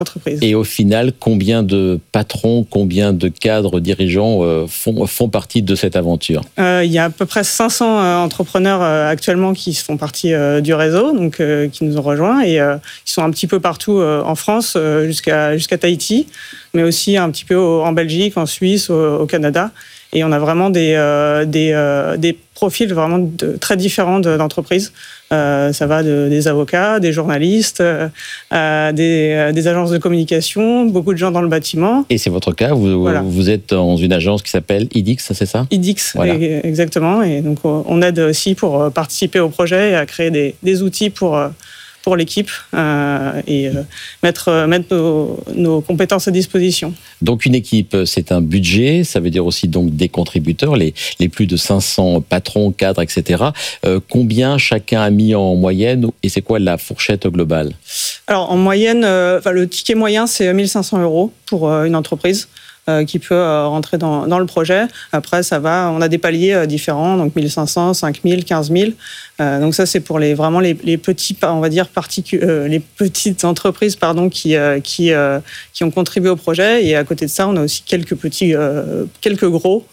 entreprise. Et au final, combien de patrons, combien de cadres dirigeants font partie de cette aventure ? Il y a à peu près 500 entrepreneurs actuellement qui font partie du réseau, donc qui nous ont rejoints, et ils sont un petit peu partout en France jusqu'à Tahiti, mais aussi un petit peu en Belgique, en Suisse, au Canada. Et on a vraiment des profils vraiment très différents d'entreprises. Ça va des avocats, des journalistes, des agences de communication, beaucoup de gens dans le bâtiment. Et c'est votre cas, vous êtes dans une agence qui s'appelle IDIX, c'est ça ? IDIX, voilà. Exactement. Et donc on aide aussi pour participer au projet et à créer des outils pour l'équipe et mettre nos compétences à disposition. Donc une équipe, c'est un budget, ça veut dire aussi donc des contributeurs, les plus de 500 patrons, cadres, etc. Combien chacun a mis en moyenne et c'est quoi la fourchette globale ? Alors en moyenne, le ticket moyen c'est 1 500 € pour une entreprise qui peut rentrer dans le projet. Après, ça va, on a des paliers différents, donc 1 500, 5 000, 15 000. Donc ça, c'est pour vraiment les petits, on va dire, les petites entreprises qui ont contribué au projet. Et à côté de ça, on a aussi quelques gros,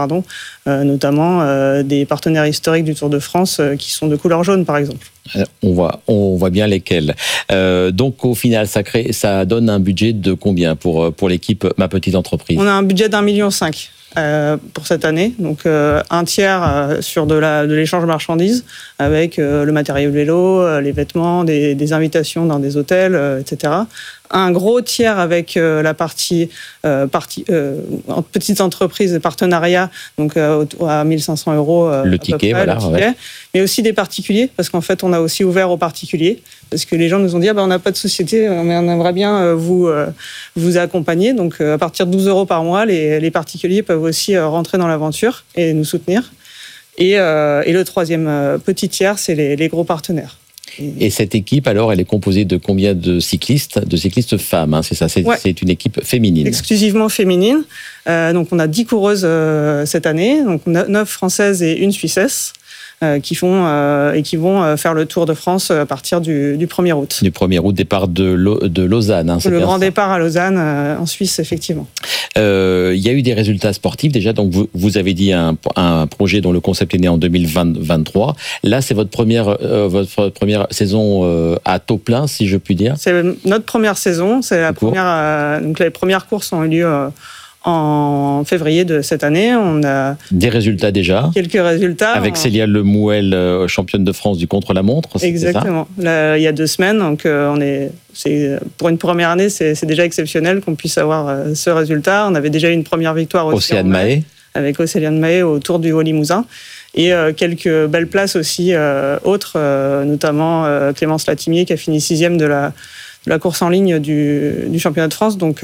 notamment des partenaires historiques du Tour de France qui sont de couleur jaune, par exemple. On voit bien lesquels. Donc au final, ça donne un budget de combien pour l'équipe Ma Petite Entreprise ? On a un budget d'1,5 million pour cette année, donc un tiers sur de l'échange marchandises avec le matériel vélo, les vêtements, des invitations dans des hôtels, etc. Un gros tiers avec la partie petites entreprises et partenariats, donc à 1 500 €. Le ticket, voilà. Le ticket. Ouais. Mais aussi des particuliers, parce qu'en fait, on a aussi ouvert aux particuliers, parce que les gens nous ont dit on n'a pas de société, mais on aimerait bien vous accompagner. Donc, à partir de 12 € par mois, les particuliers peuvent aussi rentrer dans l'aventure et nous soutenir. Et le troisième petit tiers, c'est les gros partenaires. Et cette équipe, alors, elle est composée de combien de cyclistes femmes, hein, c'est ça, c'est une équipe féminine. Exclusivement féminine. Donc, on a 10 coureuses cette année, donc 9 françaises et une suissesse. Qui vont faire le Tour de France à partir du 1er août. Du 1er août, départ de Lausanne. Hein, le grand départ à Lausanne, en Suisse, effectivement. Il y a eu des résultats sportifs déjà, donc vous avez dit un projet dont le concept est né en 2023. Là, c'est votre première saison à taux plein, si je puis dire. C'est notre première saison. C'est la première. Donc les premières courses ont eu lieu en février de cette année. On a des résultats déjà. Quelques résultats. Avec Célia Lemouel, championne de France du contre-la-montre. Exactement. Là, il y a 2 semaines. Donc, pour une première année, c'est déjà exceptionnel qu'on puisse avoir ce résultat. On avait déjà eu une première victoire aussi Océane Mahé. Avec Océane Mahé au Tour du Haut-Limousin. Et quelques belles places aussi autres, notamment Clémence Latimier qui a fini 6e de la course en ligne du championnat de France. Donc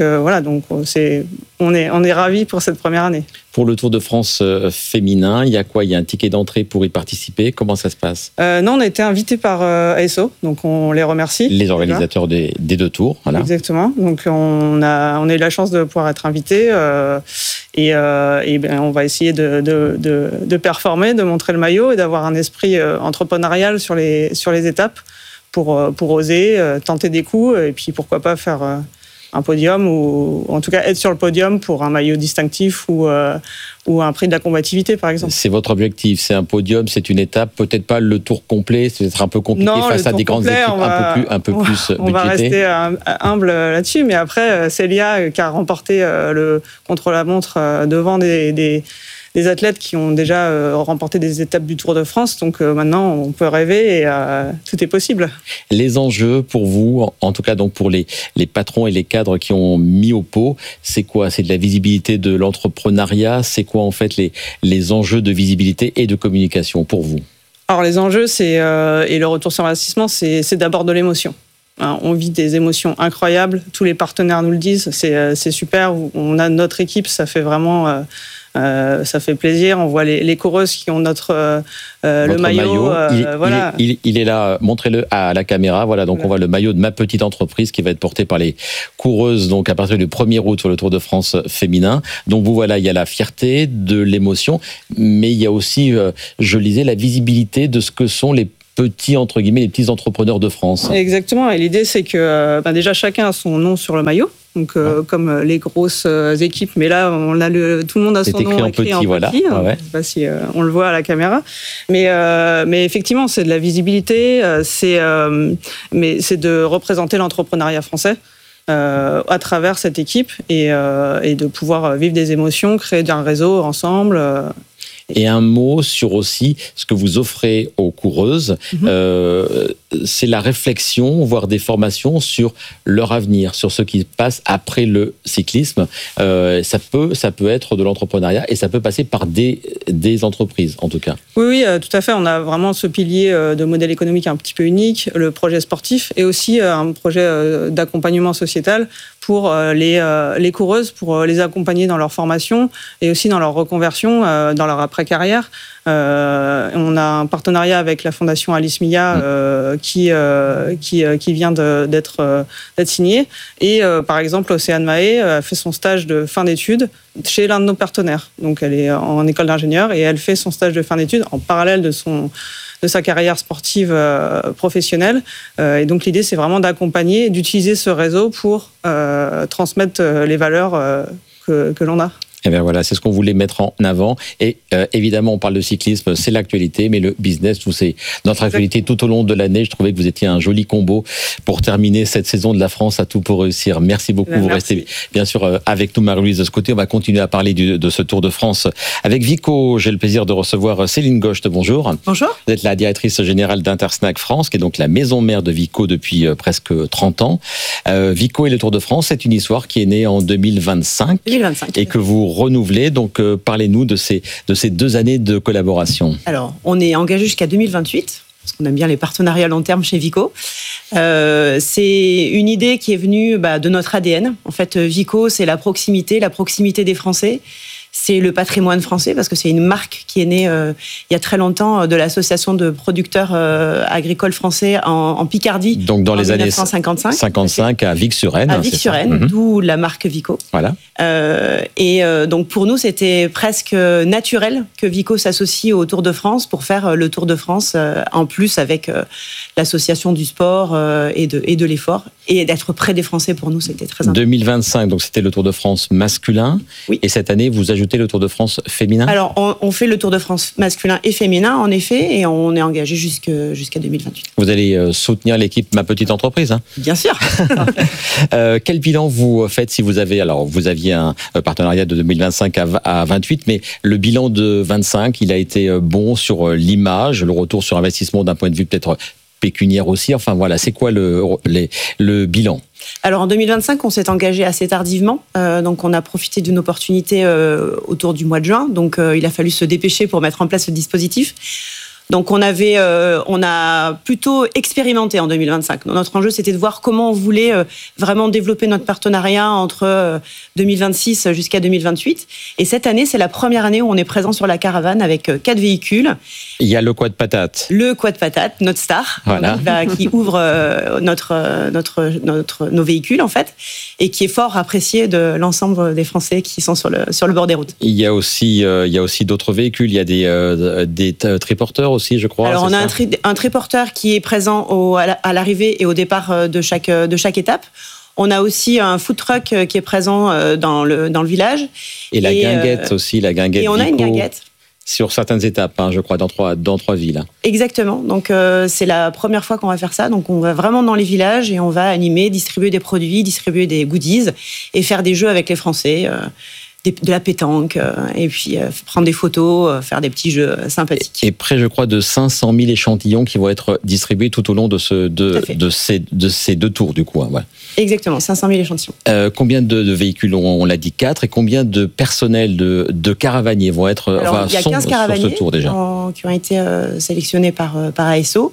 on est ravis pour cette première année. Pour le Tour de France féminin, il y a quoi ? Il y a un ticket d'entrée pour y participer ? Comment ça se passe ? Non, on a été invités par ASO, donc on les remercie. Les organisateurs des 2 tours, voilà. Exactement. Donc on a eu la chance de pouvoir être invités et on va essayer de performer, de montrer le maillot et d'avoir un esprit entrepreneurial sur les étapes. Pour oser, tenter des coups, et puis pourquoi pas faire un podium, ou en tout cas être sur le podium pour un maillot distinctif ou un prix de la combativité, par exemple. C'est votre objectif, c'est un podium, c'est une étape, peut-être pas le tour complet, c'est peut-être un peu compliqué face à des grandes équipes un peu plus budgétées. On va rester humble là-dessus, mais après, Célia qui a remporté le contre-la-montre devant des athlètes qui ont déjà remporté des étapes du Tour de France. Donc maintenant, on peut rêver et tout est possible. Les enjeux pour vous, en tout cas donc pour les patrons et les cadres qui ont mis au pot, c'est quoi ? C'est de la visibilité de l'entrepreneuriat ? C'est quoi en fait les enjeux de visibilité et de communication pour vous ? Alors les enjeux, et le retour sur investissement, c'est d'abord de l'émotion. On vit des émotions incroyables. Tous les partenaires nous le disent. C'est super. On a notre équipe. Ça fait vraiment... ça fait plaisir. On voit les coureuses qui ont notre maillot. Voilà. Il est là, montrez-le à la caméra. Voilà, donc on voit le maillot de Ma Petite Entreprise qui va être porté par les coureuses donc à partir du 1er août sur le Tour de France féminin. Donc vous voilà, il y a la fierté, de l'émotion, mais il y a aussi, je lisais, la visibilité de ce que sont les petits, entre guillemets, les petits entrepreneurs de France. Exactement. Et l'idée, c'est que déjà, chacun a son nom sur le maillot. Donc, comme les grosses équipes, mais là, tout le monde a son nom écrit en petit. Voilà. Je ne sais pas si on le voit à la caméra. Mais effectivement, c'est de la visibilité, mais c'est de représenter l'entrepreneuriat français à travers cette équipe et de pouvoir vivre des émotions, créer un réseau ensemble. Et un mot sur aussi ce que vous offrez aux coureuses, c'est la réflexion, voire des formations sur leur avenir, sur ce qui passe après le cyclisme. Ça peut être de l'entrepreneuriat et ça peut passer par des entreprises, en tout cas. Oui, tout à fait. On a vraiment ce pilier de modèle économique un petit peu unique, le projet sportif, et aussi un projet d'accompagnement sociétal pour les coureuses, pour les accompagner dans leur formation et aussi dans leur reconversion, dans leur après-carrière. On a un partenariat avec la Fondation Alice Mia qui vient d'être signé. Et par exemple, Océane Mahé a fait son stage de fin d'études chez l'un de nos partenaires. Donc elle est en école d'ingénieur et elle fait son stage de fin d'études en parallèle de sa carrière sportive professionnelle. Et donc l'idée, c'est vraiment d'accompagner, d'utiliser ce réseau pour transmettre les valeurs que l'on a. Et bien voilà, c'est ce qu'on voulait mettre en avant. Et évidemment, on parle de cyclisme, c'est l'actualité, mais le business, c'est notre actualité tout au long de l'année. Je trouvais que vous étiez un joli combo pour terminer cette saison de la France à tout pour réussir. Merci beaucoup. Vous restez bien sûr avec nous, Marie-Louise, de ce côté. On va continuer à parler de ce Tour de France avec Vico. J'ai le plaisir de recevoir Céline Gocht. Bonjour. Bonjour. Vous êtes la directrice générale d'Intersnack France, qui est donc la maison mère de Vico depuis presque 30 ans. Vico et le Tour de France, c'est une histoire qui est née en 2025. Et que vous renouvelé. Donc, parlez-nous de ces 2 années de collaboration. Alors, on est engagé jusqu'à 2028, parce qu'on aime bien les partenariats long terme chez Vico. C'est une idée qui est venue de notre ADN. En fait, Vico, c'est la proximité des Français. C'est le patrimoine français, parce que c'est une marque qui est née il y a très longtemps de l'association de producteurs agricoles français en Picardie. Donc dans les années 1955 à Vic-sur-Aisne. À Vic-sur-Aisne, d'où la marque Vico. Voilà. Donc pour nous, c'était presque naturel que Vico s'associe au Tour de France pour faire le Tour de France, en plus avec l'association du sport et de l'effort. Et d'être près des Français, pour nous, c'était très important. 2025, donc c'était le Tour de France masculin. Oui. Et cette année, vous ajoutez le Tour de France féminin ? Alors, on fait le Tour de France masculin et féminin, en effet, et on est engagé jusqu'à 2028. Vous allez soutenir l'équipe Ma Petite Entreprise, hein ? Bien sûr. Quel bilan vous faites si vous avez... Alors, vous aviez un partenariat de 2025 à 28, mais le bilan de 25, il a été bon sur l'image, le retour sur investissement d'un point de vue peut-être pécuniaire aussi. Enfin, voilà, c'est quoi le bilan ? Alors en 2025, on s'est engagé assez tardivement, donc on a profité d'une opportunité autour du mois de juin, donc il a fallu se dépêcher pour mettre en place ce dispositif. Donc on a plutôt expérimenté en 2025. Notre enjeu, c'était de voir comment on voulait vraiment développer notre partenariat entre 2026 jusqu'à 2028. Et cette année, c'est la première année où on est présent sur la caravane avec 4 véhicules. Il y a le Quad Patate. Le Quad Patate, notre star, voilà. Qui ouvre nos véhicules en fait, et qui est fort apprécié de l'ensemble des Français qui sont sur le bord des routes. Il y a aussi d'autres véhicules. Il y a des triporteurs aussi, je crois. Alors on a un triporteur qui est présent à l'arrivée et au départ de chaque étape. On a aussi un food truck qui est présent dans le village. Et la guinguette aussi, la guinguette. Et on a une guinguette. Sur certaines étapes, je crois, dans trois villes. Exactement. Donc, c'est la première fois qu'on va faire ça. Donc, on va vraiment dans les villages et on va animer, distribuer des produits, distribuer des goodies et faire des jeux avec les Français, de la pétanque, et puis prendre des photos, faire des petits jeux sympathiques. Et près, je crois, de 500 000 échantillons qui vont être distribués tout au long de ces 2 tours, du coup. Voilà. Exactement, 500 000 échantillons. Combien de véhicules, on l'a dit 4, et combien de personnel, de caravaniers vont être il y a 15 caravaniers sur ce tour déjà, qui ont été sélectionnés par ASO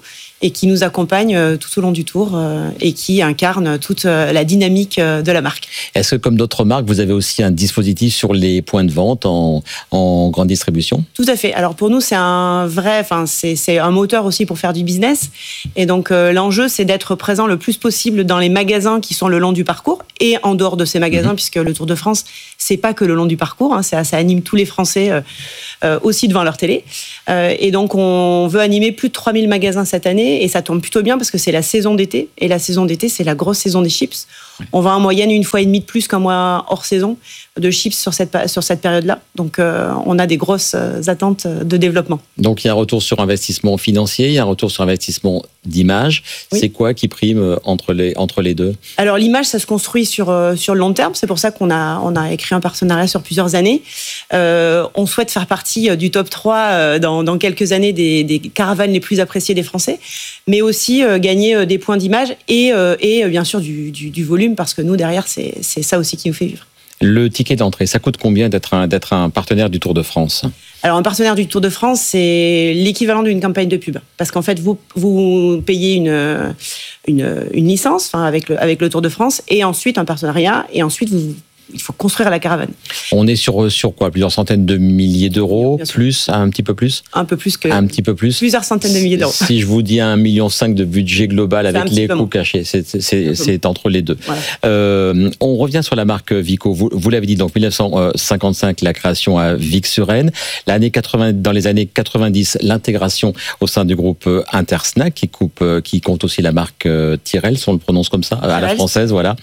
et qui nous accompagne tout au long du tour et qui incarne toute la dynamique de la marque. Est-ce que, comme d'autres marques, vous avez aussi un dispositif sur les points de vente en grande distribution? Tout à fait. Alors pour nous, c'est un moteur aussi pour faire du business. Et donc l'enjeu, c'est d'être présent le plus possible dans les magasins qui sont le long du parcours et en dehors de ces magasins, puisque le Tour de France, c'est pas que le long du parcours, hein, ça anime tous les Français aussi devant leur télé. Et donc on veut animer plus de 3000 magasins cette année et ça tombe plutôt bien parce que c'est la saison d'été. Et la saison d'été, c'est la grosse saison des chips. On va en moyenne 1,5 fois de plus qu'un mois hors saison de chips sur cette période-là. Donc, on a des grosses attentes de développement. Donc, il y a un retour sur investissement financier, il y a un retour sur investissement d'image. Oui. C'est quoi qui prime entre les deux? Alors, l'image, ça se construit sur le long terme. C'est pour ça qu'on a écrit un partenariat sur plusieurs années. On souhaite faire partie du top 3 dans quelques années des caravanes les plus appréciées des Français, mais aussi gagner des points d'image et bien sûr du volume, parce que nous, derrière, c'est ça aussi qui nous fait vivre. Le ticket d'entrée, ça coûte combien d'être un partenaire du Tour de France? Alors, un partenaire du Tour de France, c'est l'équivalent d'une campagne de pub. Parce qu'en fait, vous payez une licence avec le Tour de France, et ensuite un partenariat, et ensuite il faut construire la caravane. On est sur quoi? Plusieurs centaines de milliers d'euros, plus, un petit peu plus? Un peu plus que... Un petit peu plus? Plusieurs centaines de milliers d'euros. Si je vous dis 1,5 million de budget global avec les coûts cachés, c'est entre les deux. Voilà. On revient sur la marque Vico. Vous l'avez dit, donc 1955, la création à Vic-sur-Aisne. Dans les années 90, l'intégration au sein du groupe Intersnack, qui compte aussi la marque Tyrrell, si on le prononce comme ça, à la française, voilà.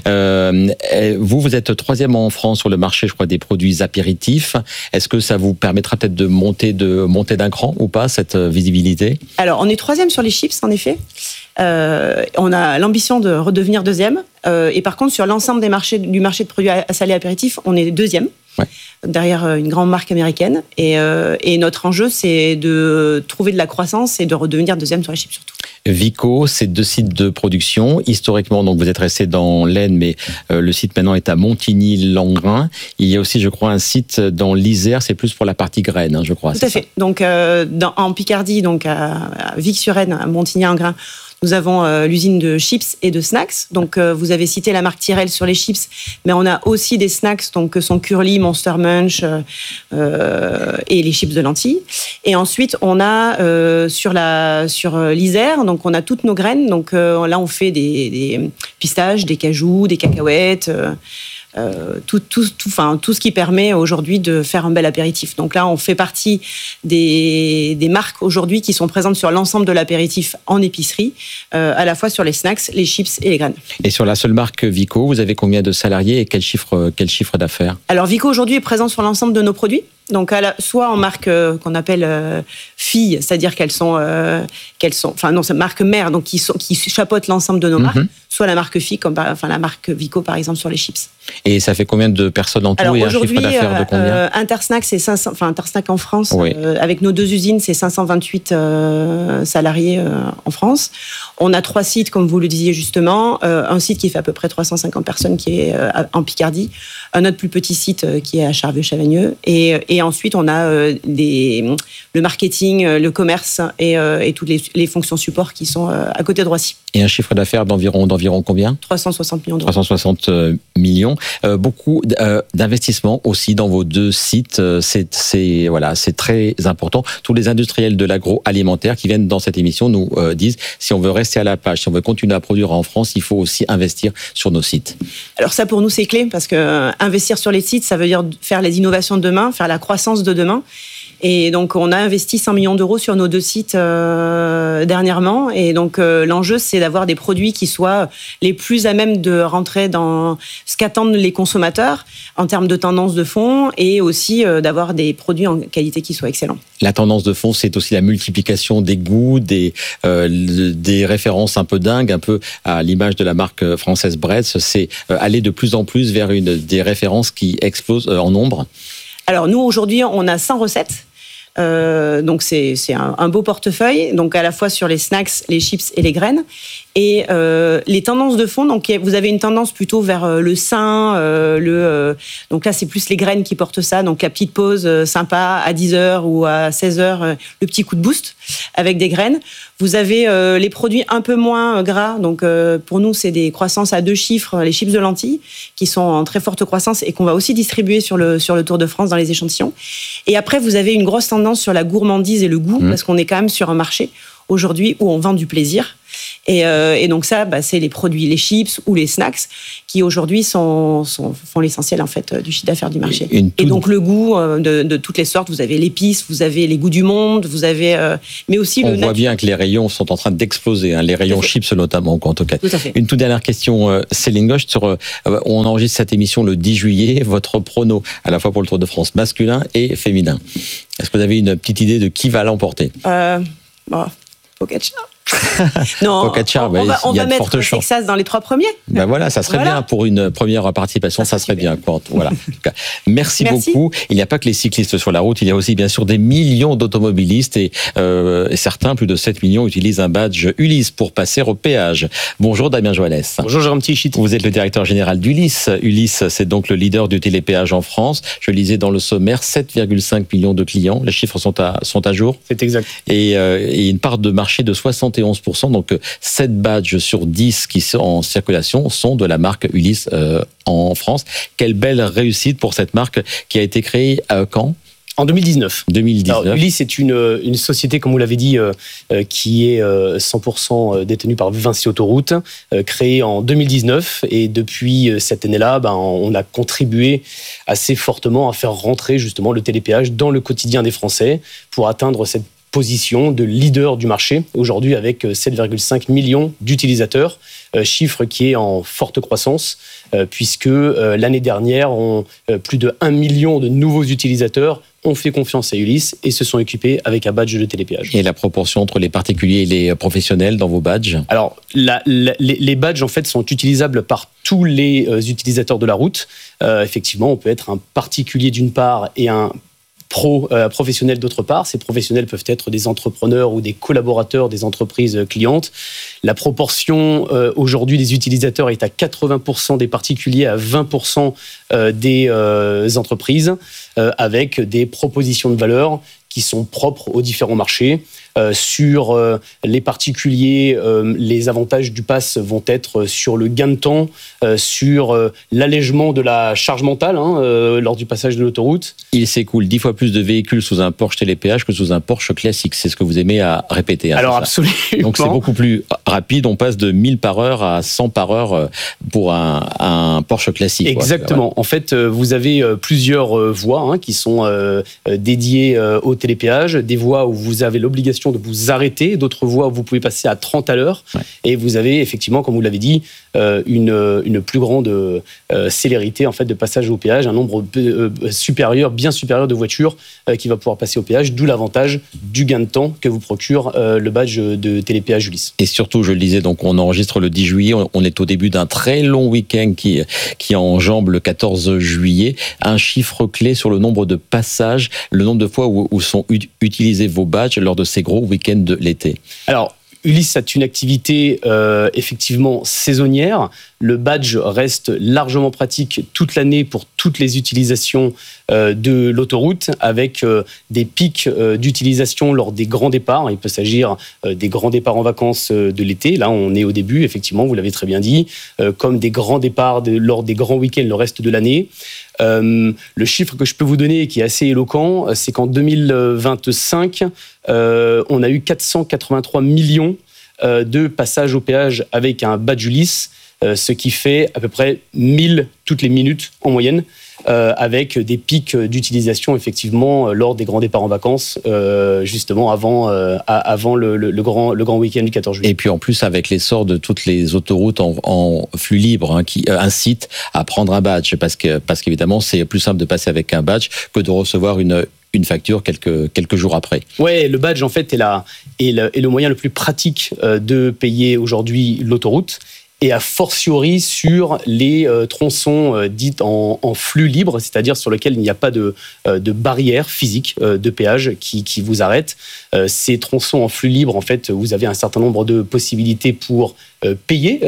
Vous êtes 3e en France sur le marché, je crois, des produits apéritifs. Est-ce que ça vous permettra peut-être de monter d'un cran ou pas, cette visibilité? Alors, on est 3e sur les chips, en effet. On a l'ambition de redevenir 2e. Et par contre, sur l'ensemble du marché de produits salés apéritifs, on est 2e. Ouais. Derrière une grande marque américaine. Et notre enjeu, c'est de trouver de la croissance et de redevenir 2e sur les chips surtout. Vico, c'est 2 sites de production. Historiquement, donc vous êtes resté dans l'Aisne, mais le site maintenant est à Montigny-Langres. Il y a aussi, je crois, un site dans l'Isère. C'est plus pour la partie graines, hein, je crois. Tout à fait. Donc en Picardie, donc à Vic-sur-Aisne, à Montigny-Langres, nous avons l'usine de chips et de snacks. Donc, vous avez cité la marque Tyrrell sur les chips, mais on a aussi des snacks, donc que sont Curly, Monster Munch et les chips de lentilles. Et ensuite, on a sur l'Isère, donc on a toutes nos graines. Donc là, on fait des pistaches, des cajous, des cacahuètes. Tout ce qui permet aujourd'hui de faire un bel apéritif. Donc là, on fait partie des marques aujourd'hui qui sont présentes sur l'ensemble de l'apéritif en épicerie, à la fois sur les snacks, les chips et les graines. Et sur la seule marque Vico, vous avez combien de salariés et quel chiffre d'affaires? Alors Vico aujourd'hui est présent sur l'ensemble de nos produits. Donc soit en marque qu'on appelle filles, c'est-à-dire c'est marque mère, donc qui chapeautent l'ensemble de nos marques, soit la marque fille, comme la marque Vico par exemple sur les chips. Et ça fait combien de personnes en tout? Alors, et un chiffre d'affaires de combien? Intersnack, c'est 500, Intersnack en France, oui. Avec nos 2 usines, c'est 528 salariés en France. On a 3 sites, comme vous le disiez justement, un site qui fait à peu près 350 personnes qui est en Picardie, un autre plus petit site qui est à Charvieux-Chavagneux, et ensuite on a le marketing, le commerce et toutes les fonctions support qui sont à côté de Roissy. Et un chiffre d'affaires d'environ combien? 360 millions d'euros. 360 millions. Beaucoup d'investissements aussi dans vos 2 sites. C'est très important. Tous les industriels de l'agroalimentaire qui viennent dans cette émission nous disent, si on veut rester à la page, si on veut continuer à produire en France, il faut aussi investir sur nos sites. Alors ça, pour nous, c'est clé, parce que investir sur les sites, ça veut dire faire les innovations de demain, faire la croissance de demain. Et donc, on a investi 100 millions d'euros sur nos 2 sites dernièrement. Et donc, l'enjeu, c'est d'avoir des produits qui soient les plus à même de rentrer dans ce qu'attendent les consommateurs en termes de tendance de fond, et aussi d'avoir des produits en qualité qui soient excellents. La tendance de fond, c'est aussi la multiplication des goûts, des références un peu dingues, un peu à l'image de la marque française Bretz. C'est aller de plus en plus vers des références qui explosent en nombre. Alors, nous, aujourd'hui, on a 100 recettes. Donc c'est un beau portefeuille, donc à la fois sur les snacks, les chips et les graines. Et les tendances de fond, donc vous avez une tendance plutôt vers le sein, donc là c'est plus les graines qui portent ça, donc la petite pause sympa à 10h ou à 16h, le petit coup de boost avec des graines. Vous avez les produits un peu moins gras, donc pour nous c'est des croissances à 2 chiffres, les chips de lentilles, qui sont en très forte croissance et qu'on va aussi distribuer sur le Tour de France dans les échantillons. Et après vous avez une grosse tendance sur la gourmandise et le goût, parce qu'on est quand même sur un marché aujourd'hui où on vend du plaisir. Et donc ça, c'est les produits, les chips ou les snacks qui aujourd'hui font l'essentiel en fait du chiffre d'affaires du marché. Et donc le goût de toutes les sortes, vous avez l'épice, vous avez les goûts du monde, vous avez, mais aussi on voit bien que les rayons sont en train d'exploser, hein, les rayons chips notamment, en tout cas. Tout à fait. Une toute dernière question, Céline Goche, on enregistre cette émission le 10 juillet, votre prono à la fois pour le Tour de France masculin et féminin. Est-ce que vous avez une petite idée de qui va l'emporter? Pogacar. Non, Pogacar, on va mettre Texas dans les 3 premiers. Ben voilà, ça serait bien pour une première participation, ça serait bien. Voilà. En tout cas, merci beaucoup. Il n'y a pas que les cyclistes sur la route, il y a aussi bien sûr des millions d'automobilistes et certains, plus de 7 millions, utilisent un badge Ulysse pour passer au péage. Bonjour Damien Joannès. Bonjour Jérôme Tichit. Vous êtes le directeur général d'Ulysse. Ulysse, c'est donc le leader du télépéage en France. Je lisais dans le sommaire 7,5 millions de clients. Les chiffres sont à jour. C'est exact. Et une part de marché de 71%. Donc 7 badges sur 10 qui sont en circulation sont de la marque Ulysse en France. Quelle belle réussite pour cette marque qui a été créée quand ? En 2019. Alors, Ulysse est une société, comme vous l'avez dit, qui est 100% détenue par Vinci Autoroute, créée en 2019. Et depuis cette année-là, on a contribué assez fortement à faire rentrer justement le télépéage dans le quotidien des Français pour atteindre cette position de leader du marché, aujourd'hui avec 7,5 millions d'utilisateurs, chiffre qui est en forte croissance, puisque l'année dernière, plus de 1 million de nouveaux utilisateurs ont fait confiance à Ulysse et se sont équipés avec un badge de télépéage. Et la proportion entre les particuliers et les professionnels dans vos badges ? Alors, les badges, en fait, sont utilisables par tous les utilisateurs de la route. Effectivement, on peut être un particulier d'une part et un professionnels d'autre part. Ces professionnels peuvent être des entrepreneurs ou des collaborateurs des entreprises clientes. La proportion aujourd'hui des utilisateurs est à 80% des particuliers, à 20% des entreprises, avec des propositions de valeur qui sont propres aux différents marchés. Sur les particuliers, les avantages du pass vont être sur le gain de temps, sur l'allègement de la charge mentale lors du passage de l'autoroute. Il s'écoule 10 fois plus de véhicules sous un Porsche télépéage que sous un Porsche classique. C'est ce que vous aimez à répéter. Alors absolument. Donc c'est beaucoup plus rapide. On passe de 1000 par heure à 100 par heure pour un Porsche classique. Exactement. En fait, vous avez plusieurs voies qui sont dédiées au télépéage. Des voies où vous avez l'obligation de vous arrêter, d'autres voies où vous pouvez passer à 30 à l'heure. Ouais. Et vous avez effectivement, comme vous l'avez dit, une plus grande célérité en fait, de passage au péage, un nombre bien supérieur de voitures qui va pouvoir passer au péage, d'où l'avantage du gain de temps que vous procure le badge de télépéage Ulysse. Et surtout, je le disais, donc on enregistre le 10 juillet, on est au début d'un très long week-end qui enjambe le 14 juillet. Un chiffre clé sur le nombre de passages, le nombre de fois où sont utilisés vos badges lors de ces gros week-end de l'été. Alors, Ulysse a une activité effectivement saisonnière. Le badge reste largement pratique toute l'année pour toutes les utilisations de l'autoroute, avec des pics d'utilisation lors des grands départs. Il peut s'agir des grands départs en vacances de l'été. Là, on est au début, effectivement, vous l'avez très bien dit, comme des grands départs lors des grands week-ends le reste de l'année. Le chiffre que je peux vous donner, qui est assez éloquent, c'est qu'en 2025, on a eu 483 millions de passages au péage avec un badge Ulysse, ce qui fait à peu près 1000 toutes les minutes en moyenne, avec des pics d'utilisation effectivement lors des grands départs en vacances, justement avant le grand week-end du 14 juillet. Et puis en plus avec l'essor de toutes les autoroutes en flux libre qui incitent à prendre un badge, parce qu'évidemment c'est plus simple de passer avec un badge que de recevoir une facture quelques jours après. Ouais, le badge en fait est le moyen le plus pratique de payer aujourd'hui l'autoroute. Et a fortiori sur les tronçons dits en flux libre, c'est-à-dire sur lesquels il n'y a pas de barrière physique de péage qui vous arrête. Ces tronçons en flux libre, en fait, vous avez un certain nombre de possibilités pour payer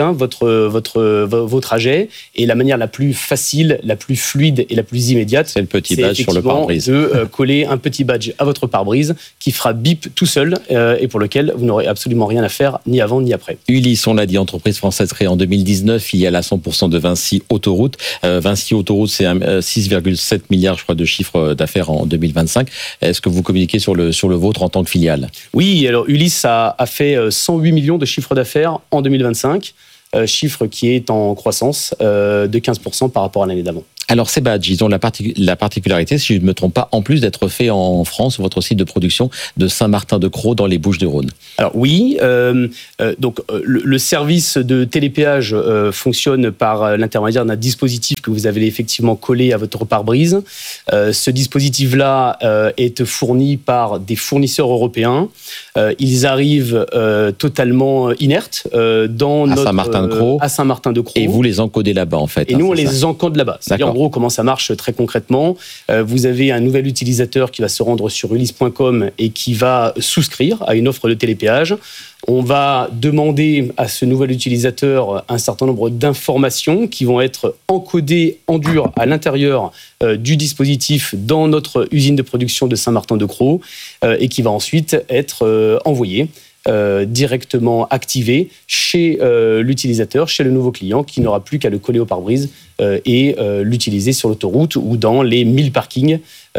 vos trajets. Et la manière la plus facile, la plus fluide et la plus immédiate, c'est le petit badge sur le pare-brise. De coller un petit badge à votre pare-brise qui fera bip tout seul et pour lequel vous n'aurez absolument rien à faire ni avant ni après. Ulysse, on l'a dit, entreprise française créée en 2019, filiale à 100% de Vinci Autoroute. Vinci Autoroute, c'est 6,7 milliards, je crois, de chiffre d'affaires en 2025. Est-ce que vous communiquez sur le vôtre en tant que filiale ? Oui, alors Ulysse a fait 108 millions de chiffre d'affaires en 2025, chiffre qui est en croissance de 15% par rapport à l'année d'avant. Alors ces badges, ils ont la particularité, si je ne me trompe pas, en plus d'être faits en France, sur votre site de production de Saint-Martin-de-Crau dans les Bouches-du-Rhône. Alors oui, donc le service de télépéage fonctionne par l'intermédiaire d'un dispositif que vous avez effectivement collé à votre pare-brise. Ce dispositif-là est fourni par des fournisseurs européens. Ils arrivent totalement inertes à Saint-Martin-de-Crau. Et vous les encodez là-bas en fait. Et nous on les encode là-bas. C'est-à-dire en gros comment ça marche très concrètement. Vous avez un nouvel utilisateur qui va se rendre sur ulysse.com et qui va souscrire à une offre de télépéage. On va demander à ce nouvel utilisateur un certain nombre d'informations qui vont être encodées en dur à l'intérieur du dispositif dans notre usine de production de Saint-Martin-de-Crau et qui va ensuite être envoyé directement activé chez l'utilisateur, chez le nouveau client qui n'aura plus qu'à le coller au pare-brise et l'utiliser sur l'autoroute ou dans les 1000 parkings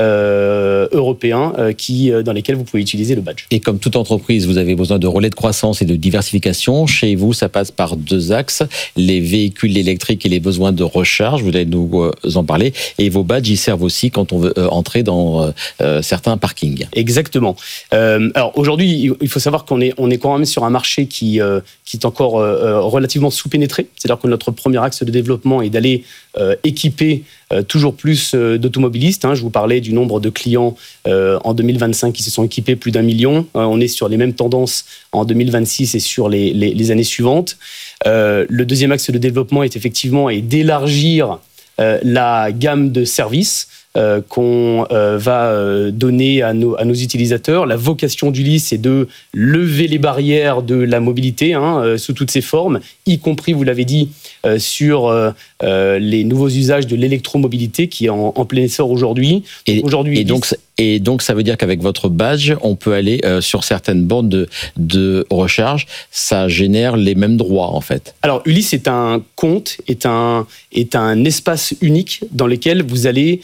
européens dans lesquels vous pouvez utiliser le badge. Et comme toute entreprise, vous avez besoin de relais de croissance et de diversification. Chez vous, ça passe par deux axes, les véhicules électriques et les besoins de recharge. Vous allez nous en parler. Et vos badges, ils servent aussi quand on veut entrer dans certains parkings. Exactement. Alors aujourd'hui, il faut savoir qu'on est quand même sur un marché qui est encore relativement sous-pénétré. C'est-à-dire que notre premier axe de développement est d'aller équiper toujours plus d'automobilistes. Je vous parlais du nombre de clients en 2025 qui se sont équipés plus d'1 million. On est sur les mêmes tendances en 2026 et sur les années suivantes. Le deuxième axe de développement est effectivement d'élargir la gamme de services qu'on va donner à nos utilisateurs. La vocation d'Ulysse est de lever les barrières de la mobilité sous toutes ses formes, y compris, vous l'avez dit, sur les nouveaux usages de l'électromobilité qui est en plein essor aujourd'hui. Et donc, ça veut dire qu'avec votre badge, on peut aller sur certaines bornes de recharge. Ça génère les mêmes droits, en fait. Alors, Ulysse est un compte, est un espace unique dans lequel vous allez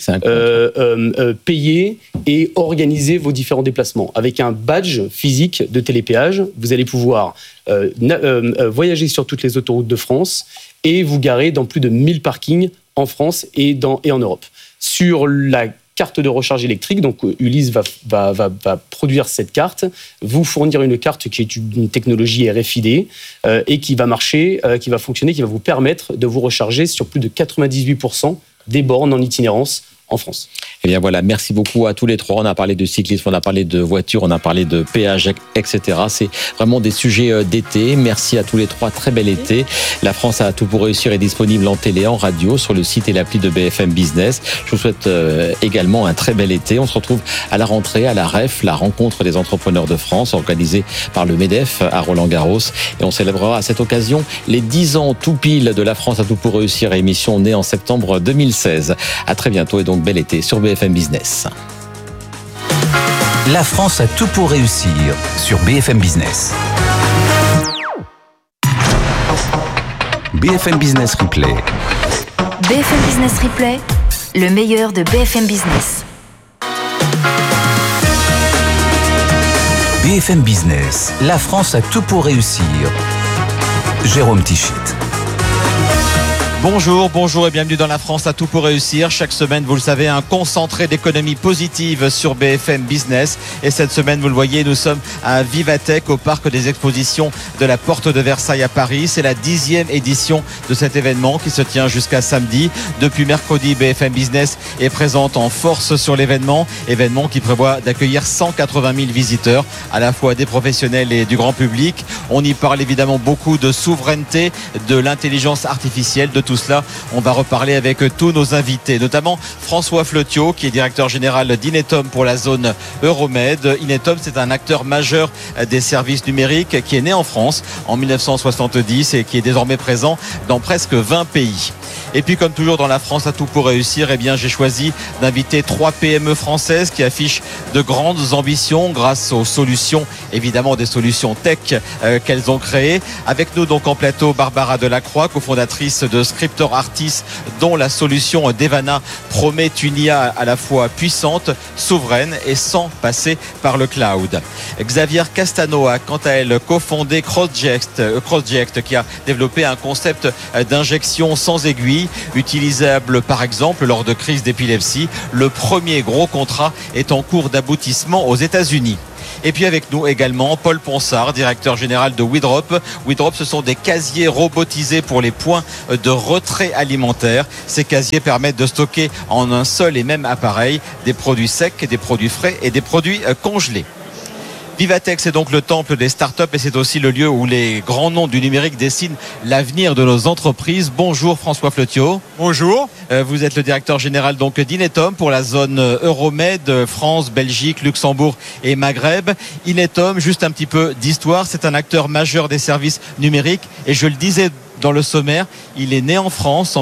payer et organiser vos différents déplacements. Avec un badge physique de télépéage, vous allez pouvoir voyager sur toutes les autoroutes de France et vous garer dans plus de 1000 parkings en France et en Europe. Sur la carte de recharge électrique, donc Ulysse va produire cette carte, vous fournir une carte qui est une technologie RFID et qui va marcher, qui va fonctionner, qui va vous permettre de vous recharger sur plus de 98% des bornes en itinérance en France. Eh bien voilà, merci beaucoup à tous les trois. On a parlé de cyclisme, on a parlé de voitures, on a parlé de péage, etc. C'est vraiment des sujets d'été. Merci à tous les trois, très bel été. La France a tout pour réussir est disponible en télé, en radio, sur le site et l'appli de BFM Business. Je vous souhaite également un très bel été. On se retrouve à la rentrée, à la REF, la rencontre des entrepreneurs de France, organisée par le MEDEF à Roland-Garros. Et on célébrera à cette occasion les 10 ans tout pile de La France a tout pour réussir, émission née en septembre 2016. À très bientôt et donc bel été sur BFM Business. La France a tout pour réussir sur BFM Business. BFM Business Replay. BFM Business Replay, le meilleur de BFM Business. BFM Business, la France a tout pour réussir. Jérôme Tichit. Bonjour et bienvenue dans La France à tout pour réussir. Chaque semaine, vous le savez, un concentré d'économie positive sur BFM Business. Et cette semaine, vous le voyez, nous sommes à Vivatech, au parc des expositions de la Porte de Versailles à Paris. C'est la 10e édition de cet événement qui se tient jusqu'à samedi. Depuis mercredi, BFM Business est présente en force sur l'événement. Événement qui prévoit d'accueillir 180 000 visiteurs, à la fois des professionnels et du grand public. On y parle évidemment beaucoup de souveraineté, de l'intelligence artificielle, de tout tout cela, on va reparler avec tous nos invités, notamment François Fletiot, qui est directeur général d'Inetom pour la zone Euromed. Inetom, c'est un acteur majeur des services numériques qui est né en France en 1970 et qui est désormais présent dans presque 20 pays. Et puis, comme toujours dans la France à tout pour réussir, eh bien, j'ai choisi d'inviter 3 PME françaises qui affichent de grandes ambitions grâce aux solutions, évidemment des solutions tech qu'elles ont créées. Avec nous donc en plateau, Barbara Delacroix, cofondatrice de Scriptor Artis, dont la solution Devana promet une IA à la fois puissante, souveraine et sans passer par le cloud. Xavier Castano a quant à elle cofondé Crossject, qui a développé un concept d'injection sans aiguille, utilisable par exemple lors de crises d'épilepsie. Le premier gros contrat est en cours d'aboutissement aux États-Unis. Et puis avec nous également Paul Ponsard, directeur général de WeDrop. WeDrop, ce sont des casiers robotisés pour les points de retrait alimentaire. Ces casiers permettent de stocker en un seul et même appareil des produits secs, des produits frais et des produits congelés. Vivatech, c'est donc le temple des startups et c'est aussi le lieu où les grands noms du numérique dessinent l'avenir de nos entreprises. Bonjour François Fletiot. Bonjour. Vous êtes le directeur général donc d'Inetom pour la zone Euromed, France, Belgique, Luxembourg et Maghreb. Inetom, juste un petit peu d'histoire, c'est un acteur majeur des services numériques et je le disais dans le sommaire, il est né en France en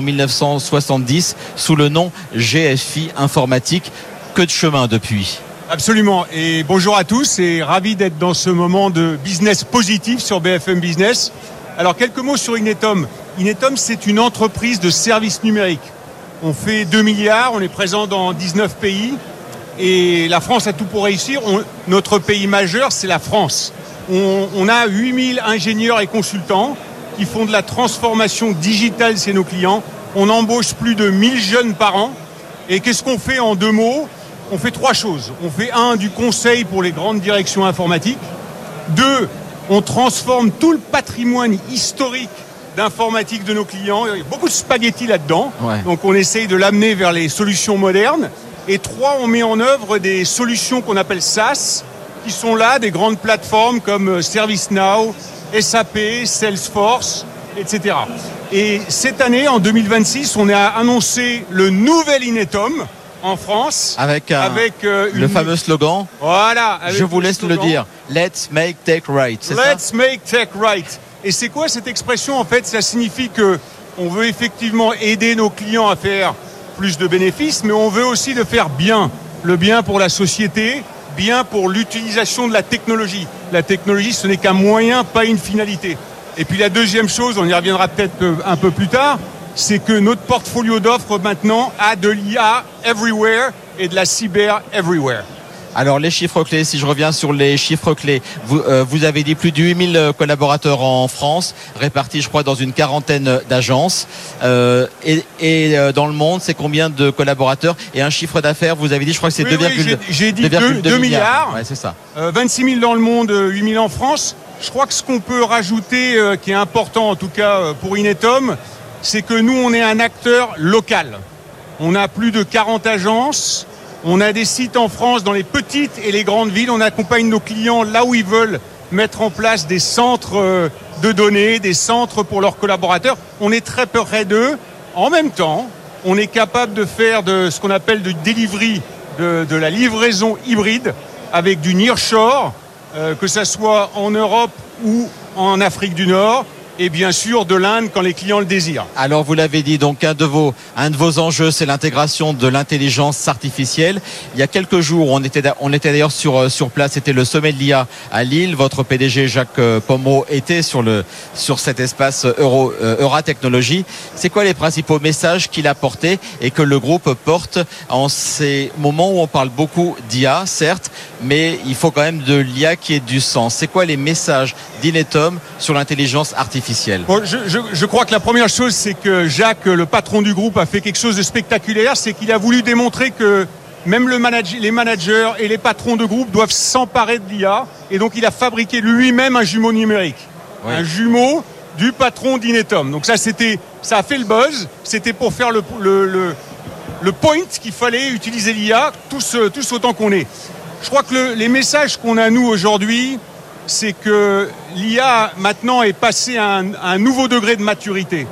1970 sous le nom GFI Informatique. Que de chemin depuis. Absolument. Et bonjour à tous et ravi d'être dans ce moment de business positif sur BFM Business. Alors, quelques mots sur Inetom. Inetom, c'est une entreprise de services numériques. On fait 2 milliards, on est présent dans 19 pays. Et la France a tout pour réussir. Notre pays majeur, c'est la France. On a 8000 ingénieurs et consultants qui font de la transformation digitale chez nos clients. On embauche plus de 1000 jeunes par an. Et qu'est-ce qu'on fait en 2 mots ? On fait 3 choses. On fait 1, du conseil pour les grandes directions informatiques. 2, on transforme tout le patrimoine historique d'informatique de nos clients. Il y a beaucoup de spaghettis là-dedans. Ouais. Donc on essaye de l'amener vers les solutions modernes. Et 3, on met en œuvre des solutions qu'on appelle SaaS, qui sont là, des grandes plateformes comme ServiceNow, SAP, Salesforce, etc. Et cette année, en 2026, on a annoncé le nouvel Inetom en France, avec le fameux slogan. Voilà. Je vous laisse le dire. Let's make tech right. Let's make tech right. Et c'est quoi cette expression ? En fait, ça signifie que on veut effectivement aider nos clients à faire plus de bénéfices, mais on veut aussi le faire bien. Le bien pour la société, bien pour l'utilisation de la technologie. La technologie, ce n'est qu'un moyen, pas une finalité. Et puis la deuxième chose, on y reviendra peut-être un peu plus tard, c'est que notre portfolio d'offres maintenant a de l'IA everywhere et de la cyber everywhere. Alors les chiffres clés, si je reviens sur les chiffres clés, vous avez dit plus de 8000 collaborateurs en France, répartis je crois dans une quarantaine d'agences. Et dans le monde, c'est combien de collaborateurs ? Et un chiffre d'affaires, vous avez dit, je crois que c'est 2,2 j'ai dit 2 milliards. Ouais, c'est ça. 26 000 dans le monde, 8 000 en France. Je crois que ce qu'on peut rajouter, qui est important en tout cas pour Inetom, c'est que nous, on est un acteur local. On a plus de 40 agences. On a des sites en France dans les petites et les grandes villes. On accompagne nos clients là où ils veulent mettre en place des centres de données, des centres pour leurs collaborateurs. On est très près d'eux. En même temps, on est capable de faire de ce qu'on appelle du delivery, de la livraison hybride avec du nearshore, que ça soit en Europe ou en Afrique du Nord. Et bien sûr de l'Inde quand les clients le désirent. Alors vous l'avez dit, donc un de vos enjeux, c'est l'intégration de l'intelligence artificielle. Il y a quelques jours, on était d'ailleurs sur place, c'était le sommet de l'IA à Lille. Votre PDG Jacques Pomeroy était sur cet espace Euratechnologie. C'est quoi les principaux messages qu'il a portés et que le groupe porte en ces moments où on parle beaucoup d'IA, certes, mais il faut quand même de l'IA qui ait du sens. C'est quoi les messages d'Inetom sur l'intelligence artificielle ? Bon, je crois que la première chose, c'est que Jacques, le patron du groupe, a fait quelque chose de spectaculaire, c'est qu'il a voulu démontrer que même les managers et les patrons de groupe doivent s'emparer de l'IA, et donc il a fabriqué lui-même un jumeau numérique, oui. Un jumeau du patron d'Inetom. Donc ça a fait le buzz, c'était pour faire le point qu'il fallait utiliser l'IA tous autant qu'on est. Je crois que les messages qu'on a nous aujourd'hui, c'est que l'IA maintenant est passée à un nouveau degré de maturité.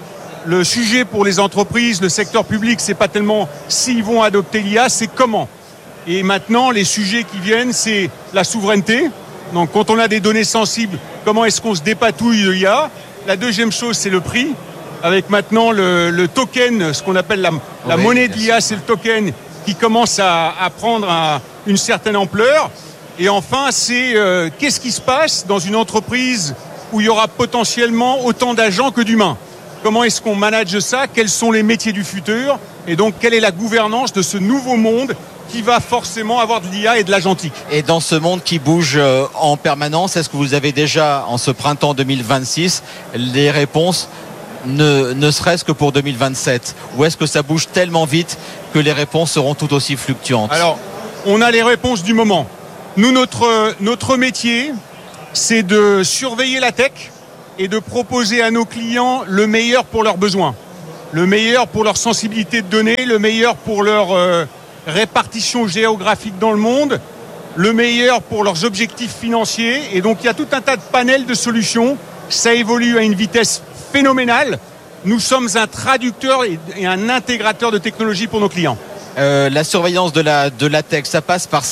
le sujet pour les entreprises, le secteur public, c'est pas tellement s'ils vont adopter l'IA, c'est comment. Et maintenant, les sujets qui viennent, c'est la souveraineté. Donc, quand on a des données sensibles, comment est-ce qu'on se dépatouille de l'IA? La deuxième chose, c'est le prix. Avec maintenant le token, ce qu'on appelle la monnaie de l'IA, c'est le token qui commence à prendre une certaine ampleur. Et enfin, c'est qu'est-ce qui se passe dans une entreprise où il y aura potentiellement autant d'agents que d'humains? Comment est-ce qu'on manage ça? Quels sont les métiers du futur? Et donc, quelle est la gouvernance de ce nouveau monde qui va forcément avoir de l'IA et de l'agentique? Et dans ce monde qui bouge en permanence, est-ce que vous avez déjà, en ce printemps 2026, les réponses, ne serait-ce que pour 2027? Ou est-ce que ça bouge tellement vite que les réponses seront tout aussi fluctuantes? Alors, on a les réponses du moment. Nous, notre métier, c'est de surveiller la tech et de proposer à nos clients le meilleur pour leurs besoins, le meilleur pour leur sensibilité de données, le meilleur pour leur répartition géographique dans le monde, le meilleur pour leurs objectifs financiers. Et donc, il y a tout un tas de panels de solutions. Ça évolue à une vitesse phénoménale. Nous sommes un traducteur et un intégrateur de technologies pour nos clients. La surveillance de la tech, ça passe par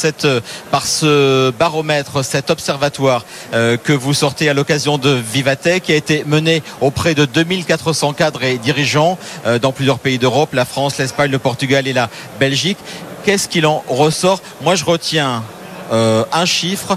ce baromètre, cet observatoire que vous sortez à l'occasion de Vivatech, qui a été mené auprès de 2400 cadres et dirigeants dans plusieurs pays d'Europe, la France, l'Espagne, le Portugal et la Belgique. Qu'est-ce qu'il en ressort? Moi, je retiens un chiffre,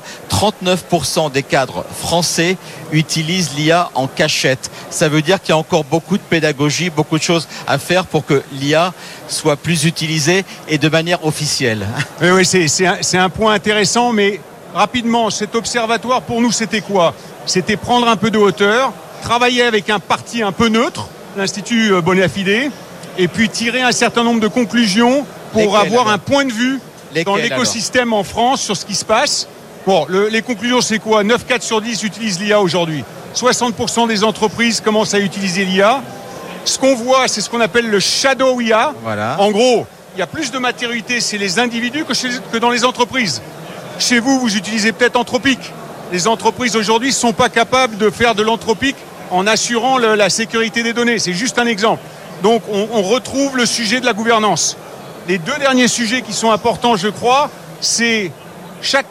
39% des cadres français utilisent l'IA en cachette. Ça veut dire qu'il y a encore beaucoup de pédagogie, beaucoup de choses à faire pour que l'IA soit plus utilisée et de manière officielle. Oui, c'est un point intéressant, mais rapidement, cet observatoire, pour nous, c'était quoi? C'était prendre un peu de hauteur, travailler avec un parti un peu neutre, l'Institut Bonafide, et puis tirer un certain nombre de conclusions pour avoir un point de vue dans l'écosystème en France sur ce qui se passe. Bon, les conclusions, c'est quoi? 9 4 sur 10 utilisent l'IA aujourd'hui. 60% des entreprises commencent à utiliser l'IA. Ce qu'on voit, c'est ce qu'on appelle le shadow IA. Voilà. En gros, il y a plus de maturité chez les individus que dans les entreprises. Chez vous, vous utilisez peut-être Anthropic. Les entreprises aujourd'hui ne sont pas capables de faire de l'Anthropic en assurant la sécurité des données. C'est juste un exemple. Donc, on retrouve le sujet de la gouvernance. Les deux derniers sujets qui sont importants, je crois, c'est chaque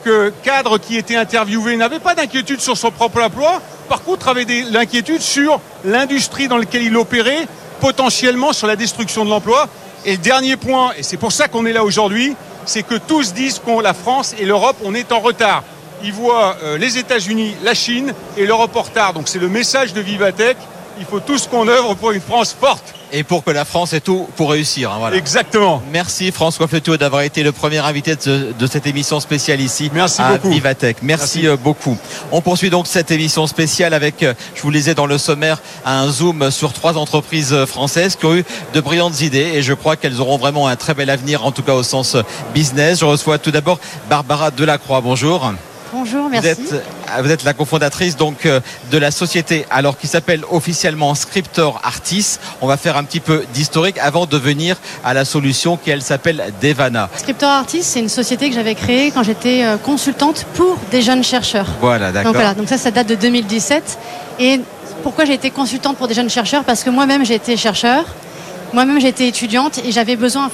cadre qui était interviewé n'avait pas d'inquiétude sur son propre emploi. Par contre, avait l'inquiétude sur l'industrie dans laquelle il opérait, potentiellement sur la destruction de l'emploi. Et le dernier point, et c'est pour ça qu'on est là aujourd'hui, c'est que tous disent que la France et l'Europe, on est en retard. Ils voient les États-Unis, la Chine et l'Europe en retard. Donc c'est le message de Vivatech. Il faut tous qu'on œuvre pour une France forte. Et pour que la France ait tout pour réussir. Hein, voilà. Exactement. Merci François Fletoux d'avoir été le premier invité de cette émission spéciale ici à Vivatech. Merci beaucoup. On poursuit donc cette émission spéciale avec, je vous le disais dans le sommaire, un zoom sur 3 entreprises françaises qui ont eu de brillantes idées et je crois qu'elles auront vraiment un très bel avenir, en tout cas au sens business. Je reçois tout d'abord Barbara Delacroix. Bonjour. Bonjour, merci. Vous êtes la cofondatrice donc de la société alors qui s'appelle officiellement Scriptor Artis. On va faire un petit peu d'historique avant de venir à la solution qui elle s'appelle Devana. Scriptor Artis, c'est une société que j'avais créée quand j'étais consultante pour des jeunes chercheurs. Voilà, d'accord. Donc ça date de 2017. Et pourquoi j'ai été consultante pour des jeunes chercheurs? Parce que moi-même j'ai été chercheur, moi-même j'ai été étudiante et j'avais besoin